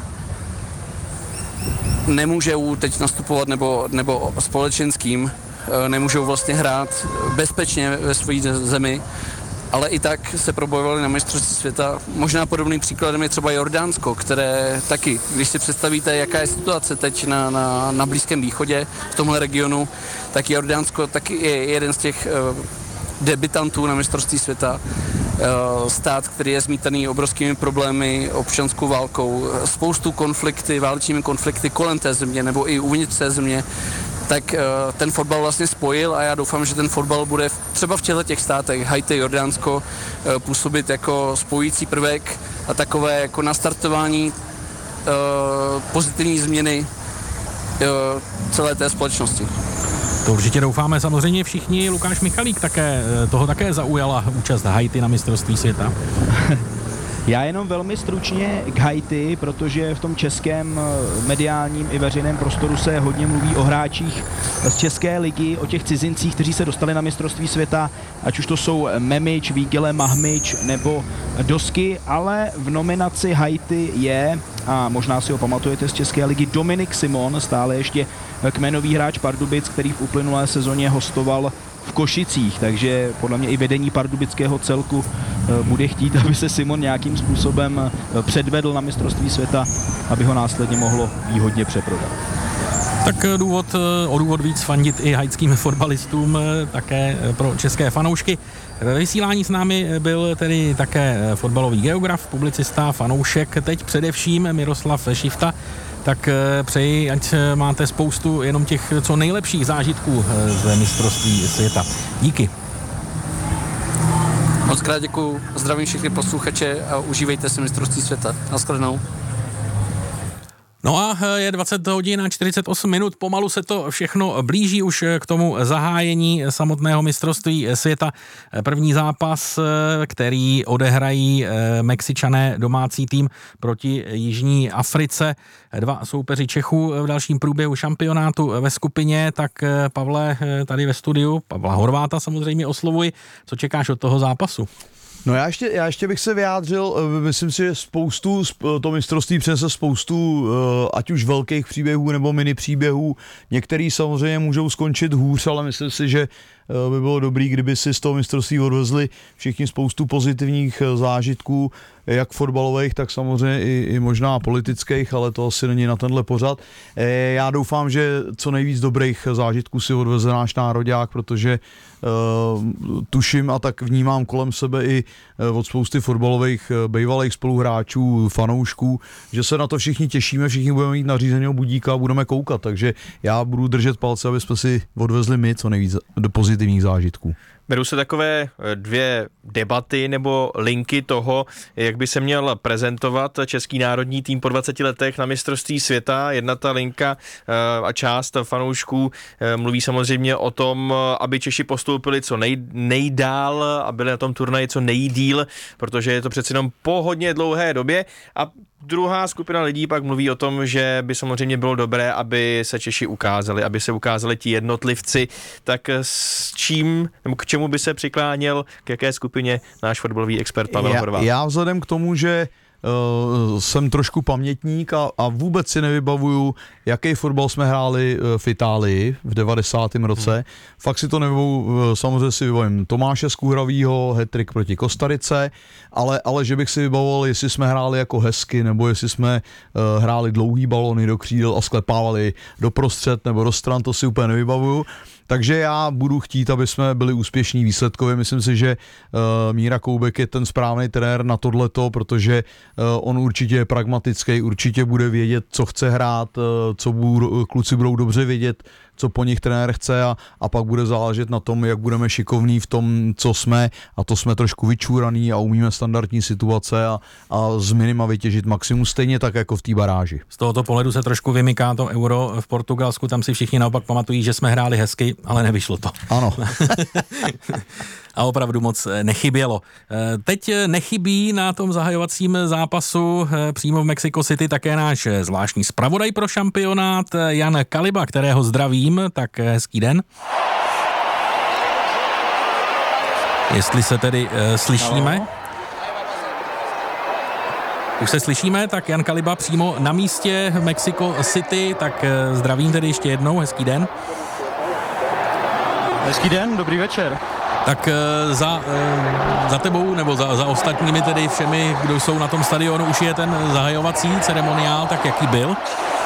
Speaker 7: nemůžou teď nastupovat nebo, nebo společenským, e, nemůžou vlastně hrát bezpečně ve své zemi, ale i tak se probojovali na mistrovství světa. Možná podobným příkladem je třeba Jordánsko, které taky, když si představíte, jaká je situace teď na, na, na Blízkém východě, v tomhle regionu, tak Jordánsko taky je jeden z těch uh, debutantů na mistrovství světa. Uh, stát, který je zmítaný obrovskými problémy, občanskou válkou, spoustu konflikty, válečnými konflikty kolem té země nebo i uvnitř té země, tak uh, ten fotbal vlastně spojil a já doufám, že ten fotbal bude v, třeba v těchto těch státech, Haiti, Jordánsko, uh, působit jako spojující prvek a takové jako nastartování uh, pozitivní změny uh, celé té společnosti.
Speaker 2: To určitě doufáme samozřejmě všichni. Lukáš Michalík také, toho také zaujala účast Haiti na mistrovství světa.
Speaker 1: Já jenom velmi stručně k Haiti, protože v tom českém mediálním i veřejném prostoru se hodně mluví o hráčích z České ligy, o těch cizincích, kteří se dostali na mistrovství světa, ať už to jsou Memič, Vígele, Mahmič nebo Dosky, ale v nominaci Haiti je, a možná si ho pamatujete z České ligy, Dominik Simon, stále ještě kmenový hráč Pardubic, který v uplynulé sezóně hostoval v Košicích, takže podle mě i vedení pardubického celku bude chtít, aby se Simon nějakým způsobem předvedl na mistrovství světa, aby ho následně mohlo výhodně přeprodat.
Speaker 2: Tak důvod, o důvod víc fandit i haitským fotbalistům, také pro české fanoušky. Ve vysílání s námi byl tedy také fotbalový geograf, publicista, fanoušek, teď především Miroslav Šifta. Tak přeji, ať máte spoustu jenom těch co nejlepších zážitků ze mistrovství světa. Díky.
Speaker 7: Moc krát děkuju, zdravím všechny posluchače a užívejte si mistrovství světa. Naschledanou.
Speaker 2: No a je dvacet hodin a čtyřicet osm minut, pomalu se to všechno blíží už k tomu zahájení samotného mistrovství světa. První zápas, který odehrají Mexičané, domácí tým proti Jižní Africe. Dva soupeři Čechů v dalším průběhu šampionátu ve skupině. Tak Pavle, tady ve studiu, Pavla Horváta samozřejmě oslovuji. Co čekáš od toho zápasu?
Speaker 3: No já ještě, já ještě bych se vyjádřil, myslím si, že spoustu, to mistrovství přinese spoustu, ať už velkých příběhů nebo mini příběhů. Některý samozřejmě můžou skončit hůř, ale myslím si, že by bylo dobrý, kdyby si z toho mistrovství odvezli všichni spoustu pozitivních zážitků, jak fotbalových, tak samozřejmě i, i možná politických, ale to asi není na tenhle pořad. Já doufám, že co nejvíc dobrých zážitků si odveze náš nároďák, protože uh, tuším a tak vnímám kolem sebe i od spousty fotbalových bývalých spoluhráčů, fanoušků, že se na to všichni těšíme, všichni budeme mít nařízeného budíka a budeme koukat, takže já budu držet palce, aby jsme si odvezli my co nejvíc do pozitivních zážitků.
Speaker 4: Berou se takové dvě debaty nebo linky toho, jak by se měl prezentovat český národní tým po dvaceti letech na mistrovství světa. Jedna ta linka a část fanoušků mluví samozřejmě o tom, aby Češi postoupili co nej, nejdál a byli na tom turnaji co nejdýl, protože je to přeci jenom po hodně dlouhé době. A druhá skupina lidí pak mluví o tom, že by samozřejmě bylo dobré, aby se Češi ukázali, aby se ukázali ti jednotlivci. Tak s čím, nebo k čemu by se přikláněl, k jaké skupině náš fotbalový expert Pavel Horváth?
Speaker 3: Já, já vzhledem k tomu, že Uh, jsem trošku pamětník a, a vůbec si nevybavuju, jaký fotbal jsme hráli v Itálii v devadesátém roce. Hmm. Fakt si to nevybavuju, samozřejmě si vybavím Tomáše Skuhravýho, hat-trick proti Kostarice, ale, ale že bych si vybavoval, jestli jsme hráli jako hezky, nebo jestli jsme uh, hráli dlouhý balony do křídel a sklepávali doprostřed nebo do stran, to si úplně nevybavuju. Takže já budu chtít, aby jsme byli úspěšní výsledkově. Myslím si, že uh, Míra Koubek je ten správný trenér na tohleto, protože uh, on určitě je pragmatický, určitě bude vědět, co chce hrát, uh, co budou, kluci budou dobře vědět, co po nich trenér chce a, a pak bude záležet na tom, jak budeme šikovní v tom, co jsme, a to jsme trošku vyčúraný a umíme standardní situace a, a z minima vytěžit maximum, stejně tak jako v té baráži.
Speaker 2: Z tohoto pohledu se trošku vymyká to Euro v Portugalsku, tam si všichni naopak pamatují, že jsme hráli hezky, ale nevyšlo to.
Speaker 3: Ano.
Speaker 2: A opravdu moc nechybělo. Teď nechybí na tom zahajovacím zápasu přímo v Mexico City také náš zvláštní zpravodaj pro šampionát Jan Kaliba, kterého zdravím, tak hezký den. Jestli se tedy uh, slyšíme. Halo. Už se slyšíme, tak Jan Kaliba přímo na místě v Mexico City, tak uh, zdravím tedy ještě jednou, hezký den.
Speaker 8: Hezký den, dobrý večer.
Speaker 2: Tak za, za tebou, nebo za, za ostatními tedy všemi, kdo jsou na tom stadionu, už je ten zahajovací ceremoniál, tak jaký byl?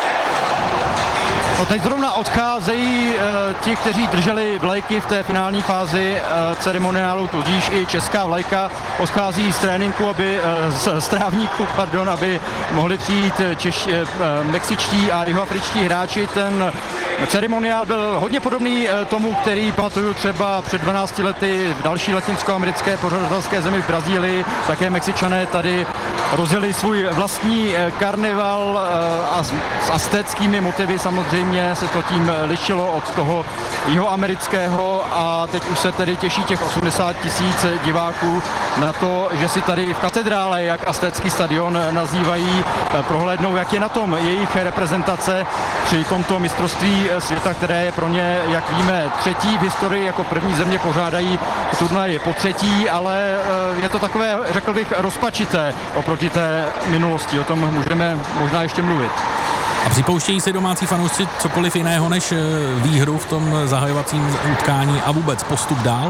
Speaker 8: No teď zrovna odcházejí e, ti, kteří drželi vlajky v té finální fázi e, ceremoniálu, tudíž i česká vlajka odchází z tréninku, aby, e, z, z trávníku, pardon, aby mohli přijít češ, e, mexičtí a jihoafričtí hráči. Ten ceremoniál byl hodně podobný e, tomu, který pamatuju třeba před dvanácti lety v další latinskoamerické pořadatelské zemi v Brazílii. Také Mexičané tady rozjeli svůj vlastní e, karneval e, a s, s aztéckými motivy samozřejmě se to tím lišilo od toho jihoamerického a teď už se tedy těší těch osmdesát tisíc diváků na to, že si tady v katedrále, jak aztécký stadion nazývají, prohlédnou, jak je na tom jejich reprezentace při tomto mistrovství světa, které je pro ně, jak víme, třetí v historii, jako první země pořádají turnaj po třetí, ale je to takové, řekl bych, rozpačité oproti té minulosti. O tom můžeme možná ještě mluvit.
Speaker 2: A připouštějí si domácí fanoušci cokoliv jiného než výhru v tom zahajovacím utkání a vůbec postup dál?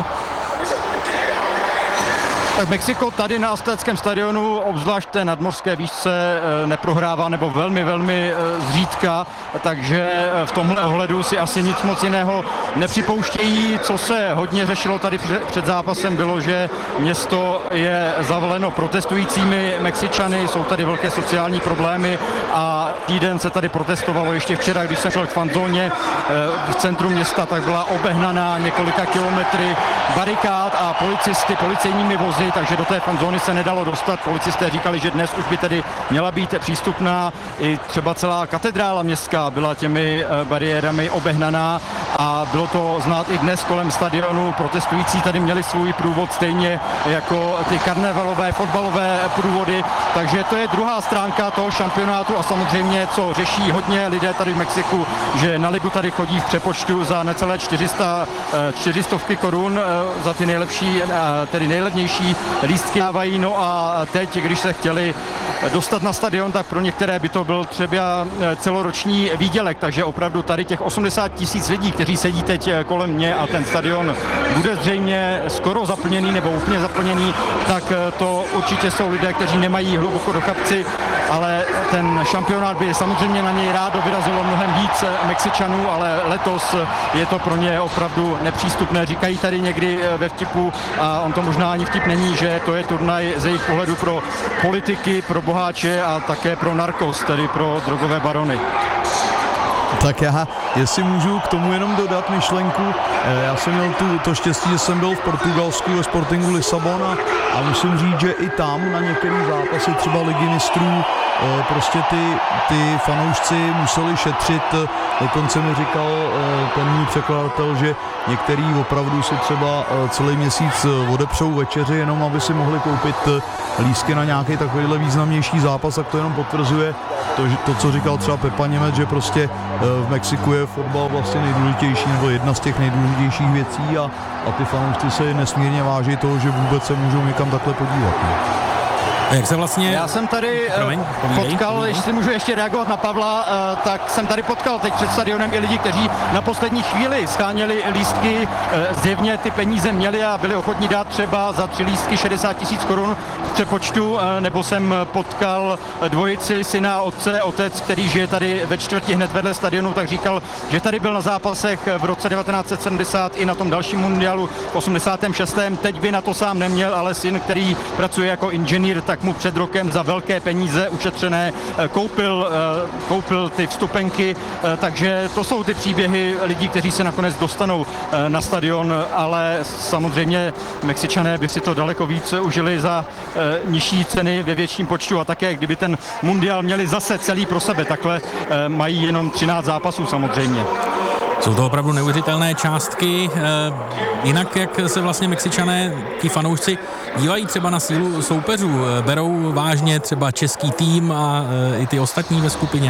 Speaker 8: Tak Mexiko tady na aztéckém stadionu, obzvlášť té nadmořské výšce, neprohrává nebo velmi, velmi zřídka, takže v tomhle ohledu si asi nic moc jiného nepřipouštějí. Co se hodně řešilo tady před zápasem, bylo, že město je zavaleno protestujícími Mexičany, jsou tady velké sociální problémy a týden se tady protestovalo. Ještě včera, když jsem šel k fanzóně v centru města, tak byla obehnaná několika kilometry barikád a policisty, policejními vozy, takže do té fanzóny se nedalo dostat. Policisté říkali, že dnes už by tedy měla být přístupná. I třeba celá katedrála městská byla těmi bariérami obehnaná a bylo to znát i dnes kolem stadionu. Protestující tady měli svůj průvod stejně jako ty karnevalové, fotbalové průvody, takže to je druhá stránka toho šampionátu a samozřejmě, co řeší hodně lidé tady v Mexiku, že na ligu tady chodí v přepočtu za necelé čtyři sta, čtyři stovky korun za ty nejlepší, tedy nejlevnější lístky dávají. No a teď, když se chtěli dostat na stadion, tak pro některé by to byl třeba celoroční výdělek, takže opravdu tady těch osmdesát tisíc lidí, kteří sedí teď kolem mě a ten stadion bude zřejmě skoro zaplněný nebo úplně zaplněný, tak to určitě jsou lidé, kteří nemají hluboko do kapsy, ale ten šampionát by samozřejmě na něj rádo vyrazilo mnohem víc Mexičanů, ale letos je to pro ně opravdu nepřístupné. Říkají tady někdy ve vtipu, a on to možná ani vtip není, že to je turnaj ze jejich pohledu pro politiky, pro boháče a také pro narkos, tedy pro drogové barony.
Speaker 3: Tak já, jestli můžu k tomu jenom dodat myšlenku, já jsem měl tu, to štěstí, že jsem byl v Portugalsku ve Sportingu Lisabon a, a musím říct, že i tam na některých zápasy třeba ligy mistrů prostě ty, ty fanoušci museli šetřit. Dokonce mi říkal ten můj překladatel, že některý opravdu si třeba celý měsíc odepřou večeři, jenom aby si mohli koupit lístky na nějaký takovýhle významnější zápas, tak to jenom potvrzuje to, to, co říkal třeba Pepa Němec, že prostě v Mexiku je fotbal vlastně nejdůležitější, nebo jedna z těch nejdůležitějších věcí a, a ty fanoušci se nesmírně váží toho, že vůbec se můžou někam takhle podívat.
Speaker 2: A jak se vlastně...
Speaker 8: Já jsem tady
Speaker 2: Promiň,
Speaker 8: potkal,
Speaker 2: povídej.
Speaker 8: jestli můžu ještě reagovat na Pavla, tak jsem tady potkal teď před stadionem i lidi, kteří na poslední chvíli scháněli lístky, zjevně ty peníze měli a byli ochotní dát třeba za tři lístky šedesát tisíc korun v přepočtu, nebo jsem potkal dvojici syna a otce, otec, který žije tady ve čtvrti hned vedle stadionu, tak říkal, že tady byl na zápasech v roce devatenáct set sedmdesát i na tom dalším mundialu v osmdesátém šestém Teď by na to sám neměl, ale syn, který pracuje jako inženýr, tak mu před rokem za velké peníze ušetřené koupil, koupil ty vstupenky, takže to jsou ty příběhy lidí, kteří se nakonec dostanou na stadion, ale samozřejmě Mexičané by si to daleko víc užili za nižší ceny ve větším počtu a také, kdyby ten mundial měli zase celý pro sebe, takhle mají jenom třináct zápasů samozřejmě.
Speaker 2: Jsou to opravdu neuvěřitelné částky. Jinak, jak se vlastně Mexičané, ti fanoušci, dívají třeba na sílu soupeřů? Berou vážně třeba český tým a i ty ostatní ve skupině?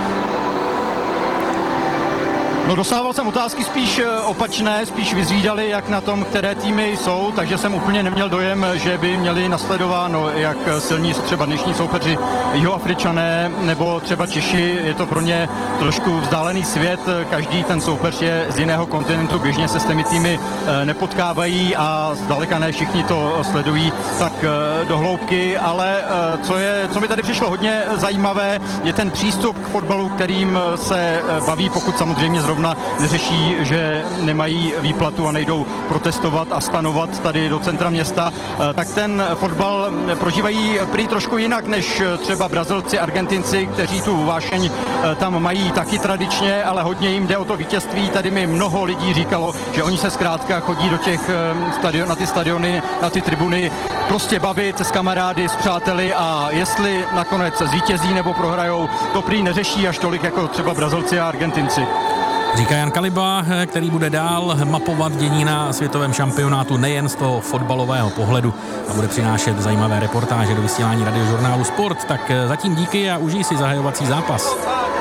Speaker 8: No, dostával jsem otázky spíš opačné, spíš vyzvídali, jak na tom, které týmy jsou, takže jsem úplně neměl dojem, že by měli nasledováno, jak silní jsou třeba dnešní soupeři Jihoafričané nebo třeba Češi. Je to pro ně trošku vzdálený svět, každý ten soupeř je z jiného kontinentu, běžně se s těmi týmy nepotkávají a zdaleka ne všichni to sledují tak do hloubky, ale co, je, co mi tady přišlo hodně zajímavé, je ten přístup k fotbalu, kterým se baví, pokud samozřejmě zrovna neřeší, že nemají výplatu a nejdou protestovat a stanovat tady do centra města, tak ten fotbal prožívají prý trošku jinak než třeba Brazilci, Argentinci, kteří tu vášeň tam mají taky tradičně, ale hodně jim jde o to vítězství. Tady mi mnoho lidí říkalo, že oni se zkrátka chodí do těch stadion, na ty stadiony, na ty tribuny, prostě bavit se s kamarády, s přáteli a jestli nakonec zvítězí nebo prohrajou, to prý neřeší až tolik jako třeba Brazilci a Argentinci.
Speaker 2: Říká Jan Kaliba, který bude dál mapovat dění na světovém šampionátu nejen z toho fotbalového pohledu a bude přinášet zajímavé reportáže do vysílání Radiožurnálu Sport. Tak zatím díky a užij si zahajovací zápas.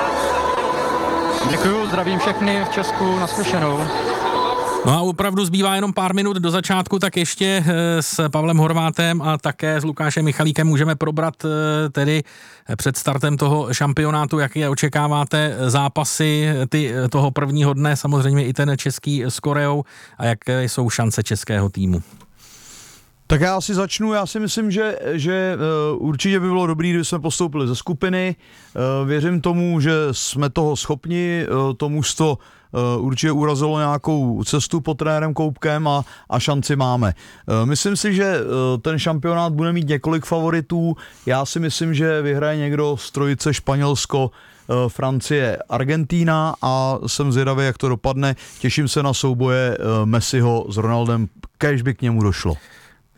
Speaker 8: Děkuju, zdravím všechny v Česku, naslyšenou.
Speaker 2: No a opravdu zbývá jenom pár minut do začátku, tak ještě s Pavlem Horvátem a také s Lukášem Michalíkem můžeme probrat tedy před startem toho šampionátu, jaké očekáváte zápasy ty, toho prvního dne, samozřejmě i ten český s Koreou a jaké jsou šance českého týmu.
Speaker 3: Tak já si začnu, já si myslím, že, že uh, určitě by bylo dobré, kdyby jsme postoupili ze skupiny. Uh, věřím tomu, že jsme toho schopni, uh, to mužstvo uh, určitě urazilo nějakou cestu pod trenérem Koupkem a, a šanci máme. Uh, myslím si, že uh, ten šampionát bude mít několik favoritů. Já si myslím, že vyhraje někdo z trojice Španělsko, uh, Francie, Argentína a jsem zvědavý, jak to dopadne. Těším se na souboje uh, Messiho s Ronaldem, kéž by k němu došlo.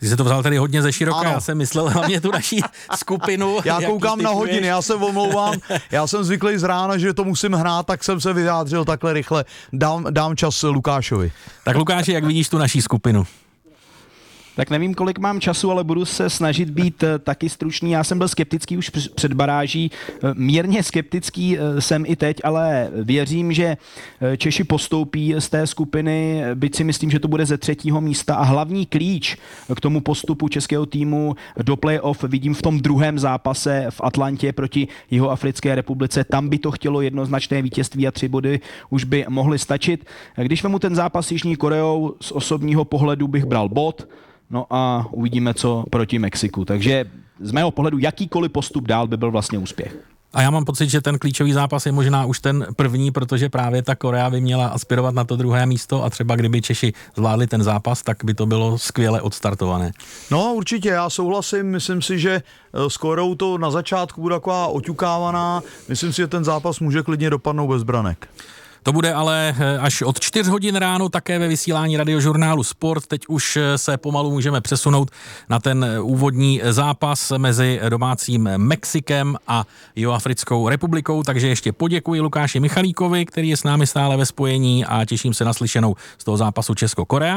Speaker 2: Ty jsi to vzal tady hodně ze široka,
Speaker 3: Ano.
Speaker 2: já jsem myslel hlavně tu naší skupinu.
Speaker 3: Já koukám na hodiny, já se omlouvám, já jsem zvyklý z rána, že to musím hrát, tak jsem se vyjádřil takhle rychle. Dám, dám čas Lukášovi.
Speaker 2: Tak Lukáši, jak vidíš tu naší skupinu?
Speaker 1: Tak nevím, kolik mám času, ale budu se snažit být taky stručný. Já jsem byl skeptický už před baráží, mírně skeptický jsem i teď, ale věřím, že Češi postoupí z té skupiny, byť si myslím, že to bude ze třetího místa a hlavní klíč k tomu postupu českého týmu do play-off vidím v tom druhém zápase v Atlantě proti Jihoafrické republice. Tam by to chtělo jednoznačné vítězství a tři body už by mohly stačit. Když vemu ten zápas s Jižní Koreou, z osobního pohledu bych bral bod. No a uvidíme, co proti Mexiku. Takže z mého pohledu jakýkoliv postup dál by byl vlastně úspěch.
Speaker 2: A já mám pocit, že ten klíčový zápas je možná už ten první, protože právě ta Korea by měla aspirovat na to druhé místo a třeba kdyby Češi zvládli ten zápas, tak by to bylo skvěle odstartované.
Speaker 3: No určitě, já souhlasím, myslím si, že s Koreou to na začátku bude taková oťukávaná, myslím si, že ten zápas může klidně dopadnout bez branek.
Speaker 2: To bude ale až od čtyř hodin ráno také ve vysílání radiožurnálu Sport. Teď už se pomalu můžeme přesunout na ten úvodní zápas mezi domácím Mexikem a Jihoafrickou republikou, takže ještě poděkuji Lukáši Michalíkovi, který je s námi stále ve spojení a těším se na slyšenou z toho zápasu Česko-Korea.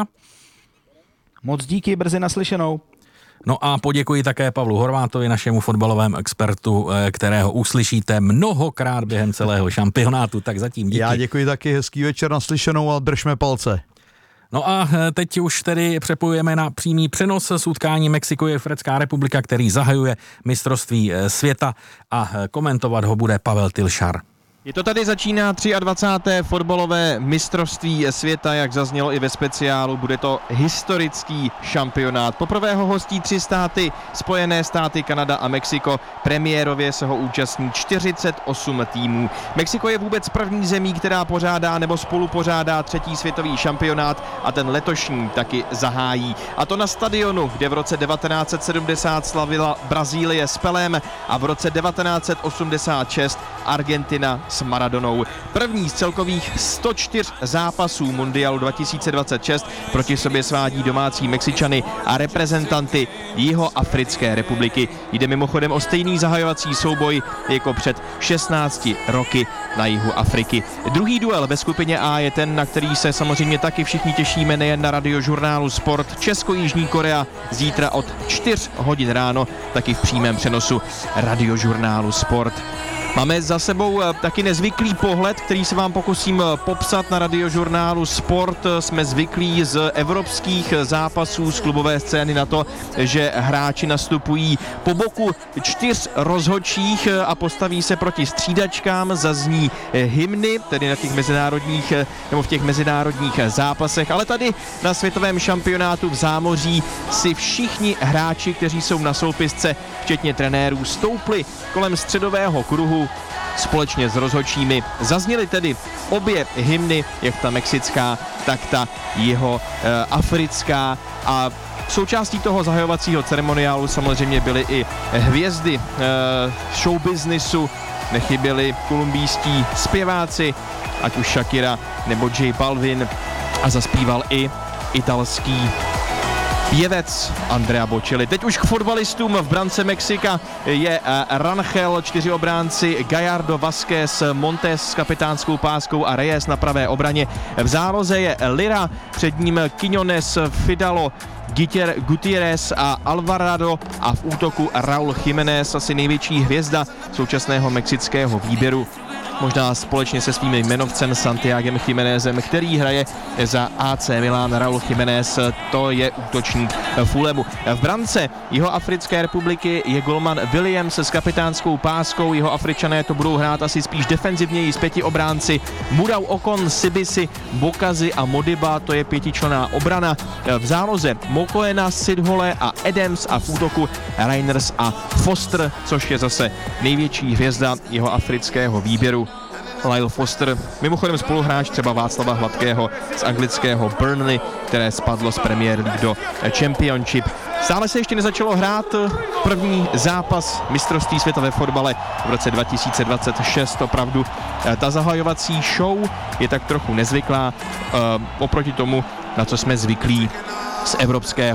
Speaker 1: Moc díky, brzy naslyšenou.
Speaker 2: No a poděkuji také Pavlu Horvátovi, našemu fotbalovému expertu, kterého uslyšíte mnohokrát během celého šampionátu, tak zatím díky.
Speaker 3: Já děkuji taky, hezký večer, naslyšenou a držme palce.
Speaker 2: No a teď už tedy přepojujeme na přímý přenos z utkání Mexiko-Jihoafrická republika, který zahajuje mistrovství světa a komentovat ho bude Pavel Tilšar.
Speaker 4: Je to tady začíná dvacáté třetí fotbalové mistrovství světa, jak zaznělo i ve speciálu, bude to historický šampionát. Poprvé ho hostí tři státy, Spojené státy, Kanada a Mexiko. Premiérově se ho účastní čtyřicet osm týmů. Mexiko je vůbec první zemí, která pořádá nebo spolu pořádá třetí světový šampionát a ten letošní taky zahájí. A to na stadionu, kde v roce devatenáct set sedmdesát slavila Brazílie s Pelem a v roce devatenáct set osmdesát šest Argentina s Maradonou. První z celkových sto čtyř zápasů Mundialu dva tisíce dvacet šest proti sobě svádí domácí Mexičany a reprezentanty Jihoafrické republiky. Jde mimochodem o stejný zahajovací souboj jako před šestnácti roky na jihu Afriky. Druhý duel ve skupině A je ten, na který se samozřejmě taky všichni těšíme, nejen na radiožurnálu Sport. Česko-Jižní Korea zítra od čtyř hodin ráno, taky v přímém přenosu radiožurnálu Sport. Máme za sebou taky nezvyklý pohled, který se vám pokusím popsat na radiožurnálu Sport. Jsme zvyklí z evropských zápasů z klubové scény na to, že hráči nastupují po boku čtyř rozhodčích a postaví se proti střídačkám, zazní hymny, tedy na těch mezinárodních nebo v těch mezinárodních zápasech, ale tady na světovém šampionátu v zámoří si všichni hráči, kteří jsou na soupisce, včetně trenérů, stoupli kolem středového kruhu společně s rozhodčími. Zazněly tedy obě hymny, jak ta mexická, tak ta jeho e, africká, a součástí toho zahajovacího ceremoniálu samozřejmě byly i hvězdy e, showbiznisu, nechyběli kolumbijští zpěváci, ať už Shakira nebo J Balvin, a zaspíval i italský pěvec Andrea Bocelli. Teď už k fotbalistům. V brance Mexika je Rangel, čtyři obránci Gallardo, Vázquez, Montes s kapitánskou páskou a Reyes na pravé obraně. V záloze je Lira, před ním Quiñones, Fidalgo, Gutiérrez a Alvarado a v útoku Raúl Jiménez, asi největší hvězda současného mexického výběru. Možná společně se svým jmenovcem Santiagem Jiménezem, který hraje za A C Milan. Raúl Jiménez, to je útočník Fulhamu. V brance Jihoafrické republiky je golman Williams s kapitánskou páskou. Jihoafričané to budou hrát asi spíš defenzivněji s pěti obránci. Mudau Okon, Sibisi, Bokazi a Modiba, to je pětičlenná obrana. V záloze Mokoena, Sidhole a Adams a v útoku Reiners a Foster, což je zase největší hvězda jihoafrického výběru. Lyle Foster, mimochodem spoluhráč třeba Václava Hladkého z anglického Burnley, které spadlo z Premier League do Championship. Stále se ještě nezačalo hrát první zápas mistrovství světa ve fotbale v roce dva tisíce dvacet šest. Opravdu ta zahajovací show je tak trochu nezvyklá uh, oproti tomu, na co jsme zvyklí z evropského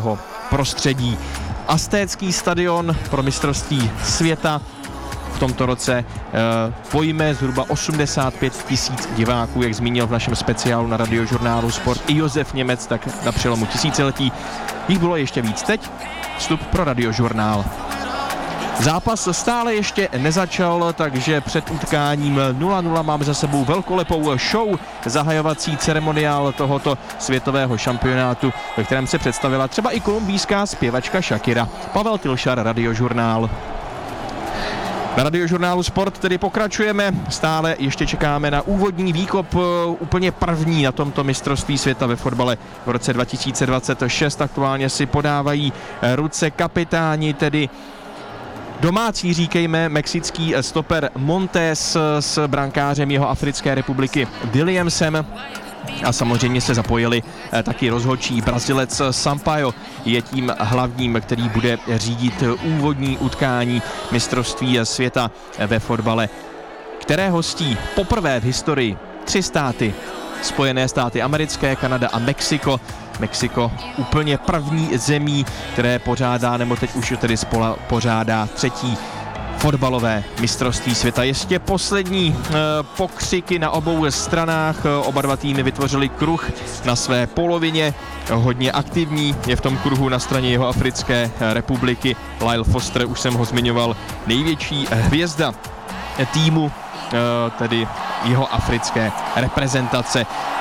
Speaker 4: prostředí. Aztécký stadion pro mistrovství světa v tomto roce e, pojme zhruba osmdesát pět tisíc diváků, jak zmínil v našem speciálu na Radiožurnálu Sport i Josef Němec, tak na přelomu tisíciletí jich bylo ještě víc. Teď vstup pro Radiožurnál. Zápas stále ještě nezačal, takže před utkáním nula nula máme za sebou velkolepou show, zahajovací ceremoniál tohoto světového šampionátu, ve kterém se představila třeba i kolumbijská zpěvačka Shakira. Pavel Tilšar, Radiožurnál. Na Radiožurnálu Sport tedy pokračujeme, stále ještě čekáme na úvodní výkop, úplně první na tomto mistrovství světa ve fotbale v roce dva tisíce dvacet šest. Aktuálně si podávají ruce kapitáni, tedy domácí, říkejme, mexický stoper Montes s brankářem jeho Africké republiky Williamsem. A samozřejmě se zapojili taky rozhodčí Brazilec Sampaio, je tím hlavním, který bude řídit úvodní utkání mistrovství světa ve fotbale, které hostí poprvé v historii tři státy. Spojené státy americké, Kanada a Mexiko. Mexiko úplně první zemí, které pořádá, nebo teď už tedy spola pořádá třetí fotbalové mistrovství světa. Ještě poslední e, pokřiky na obou stranách. E, oba dva týmy vytvořili kruh na své polovině. E, hodně aktivní je v tom kruhu na straně jeho Africké republiky Lyle Foster, už jsem ho zmiňoval, největší hvězda týmu, e, tedy jeho africké reprezentace.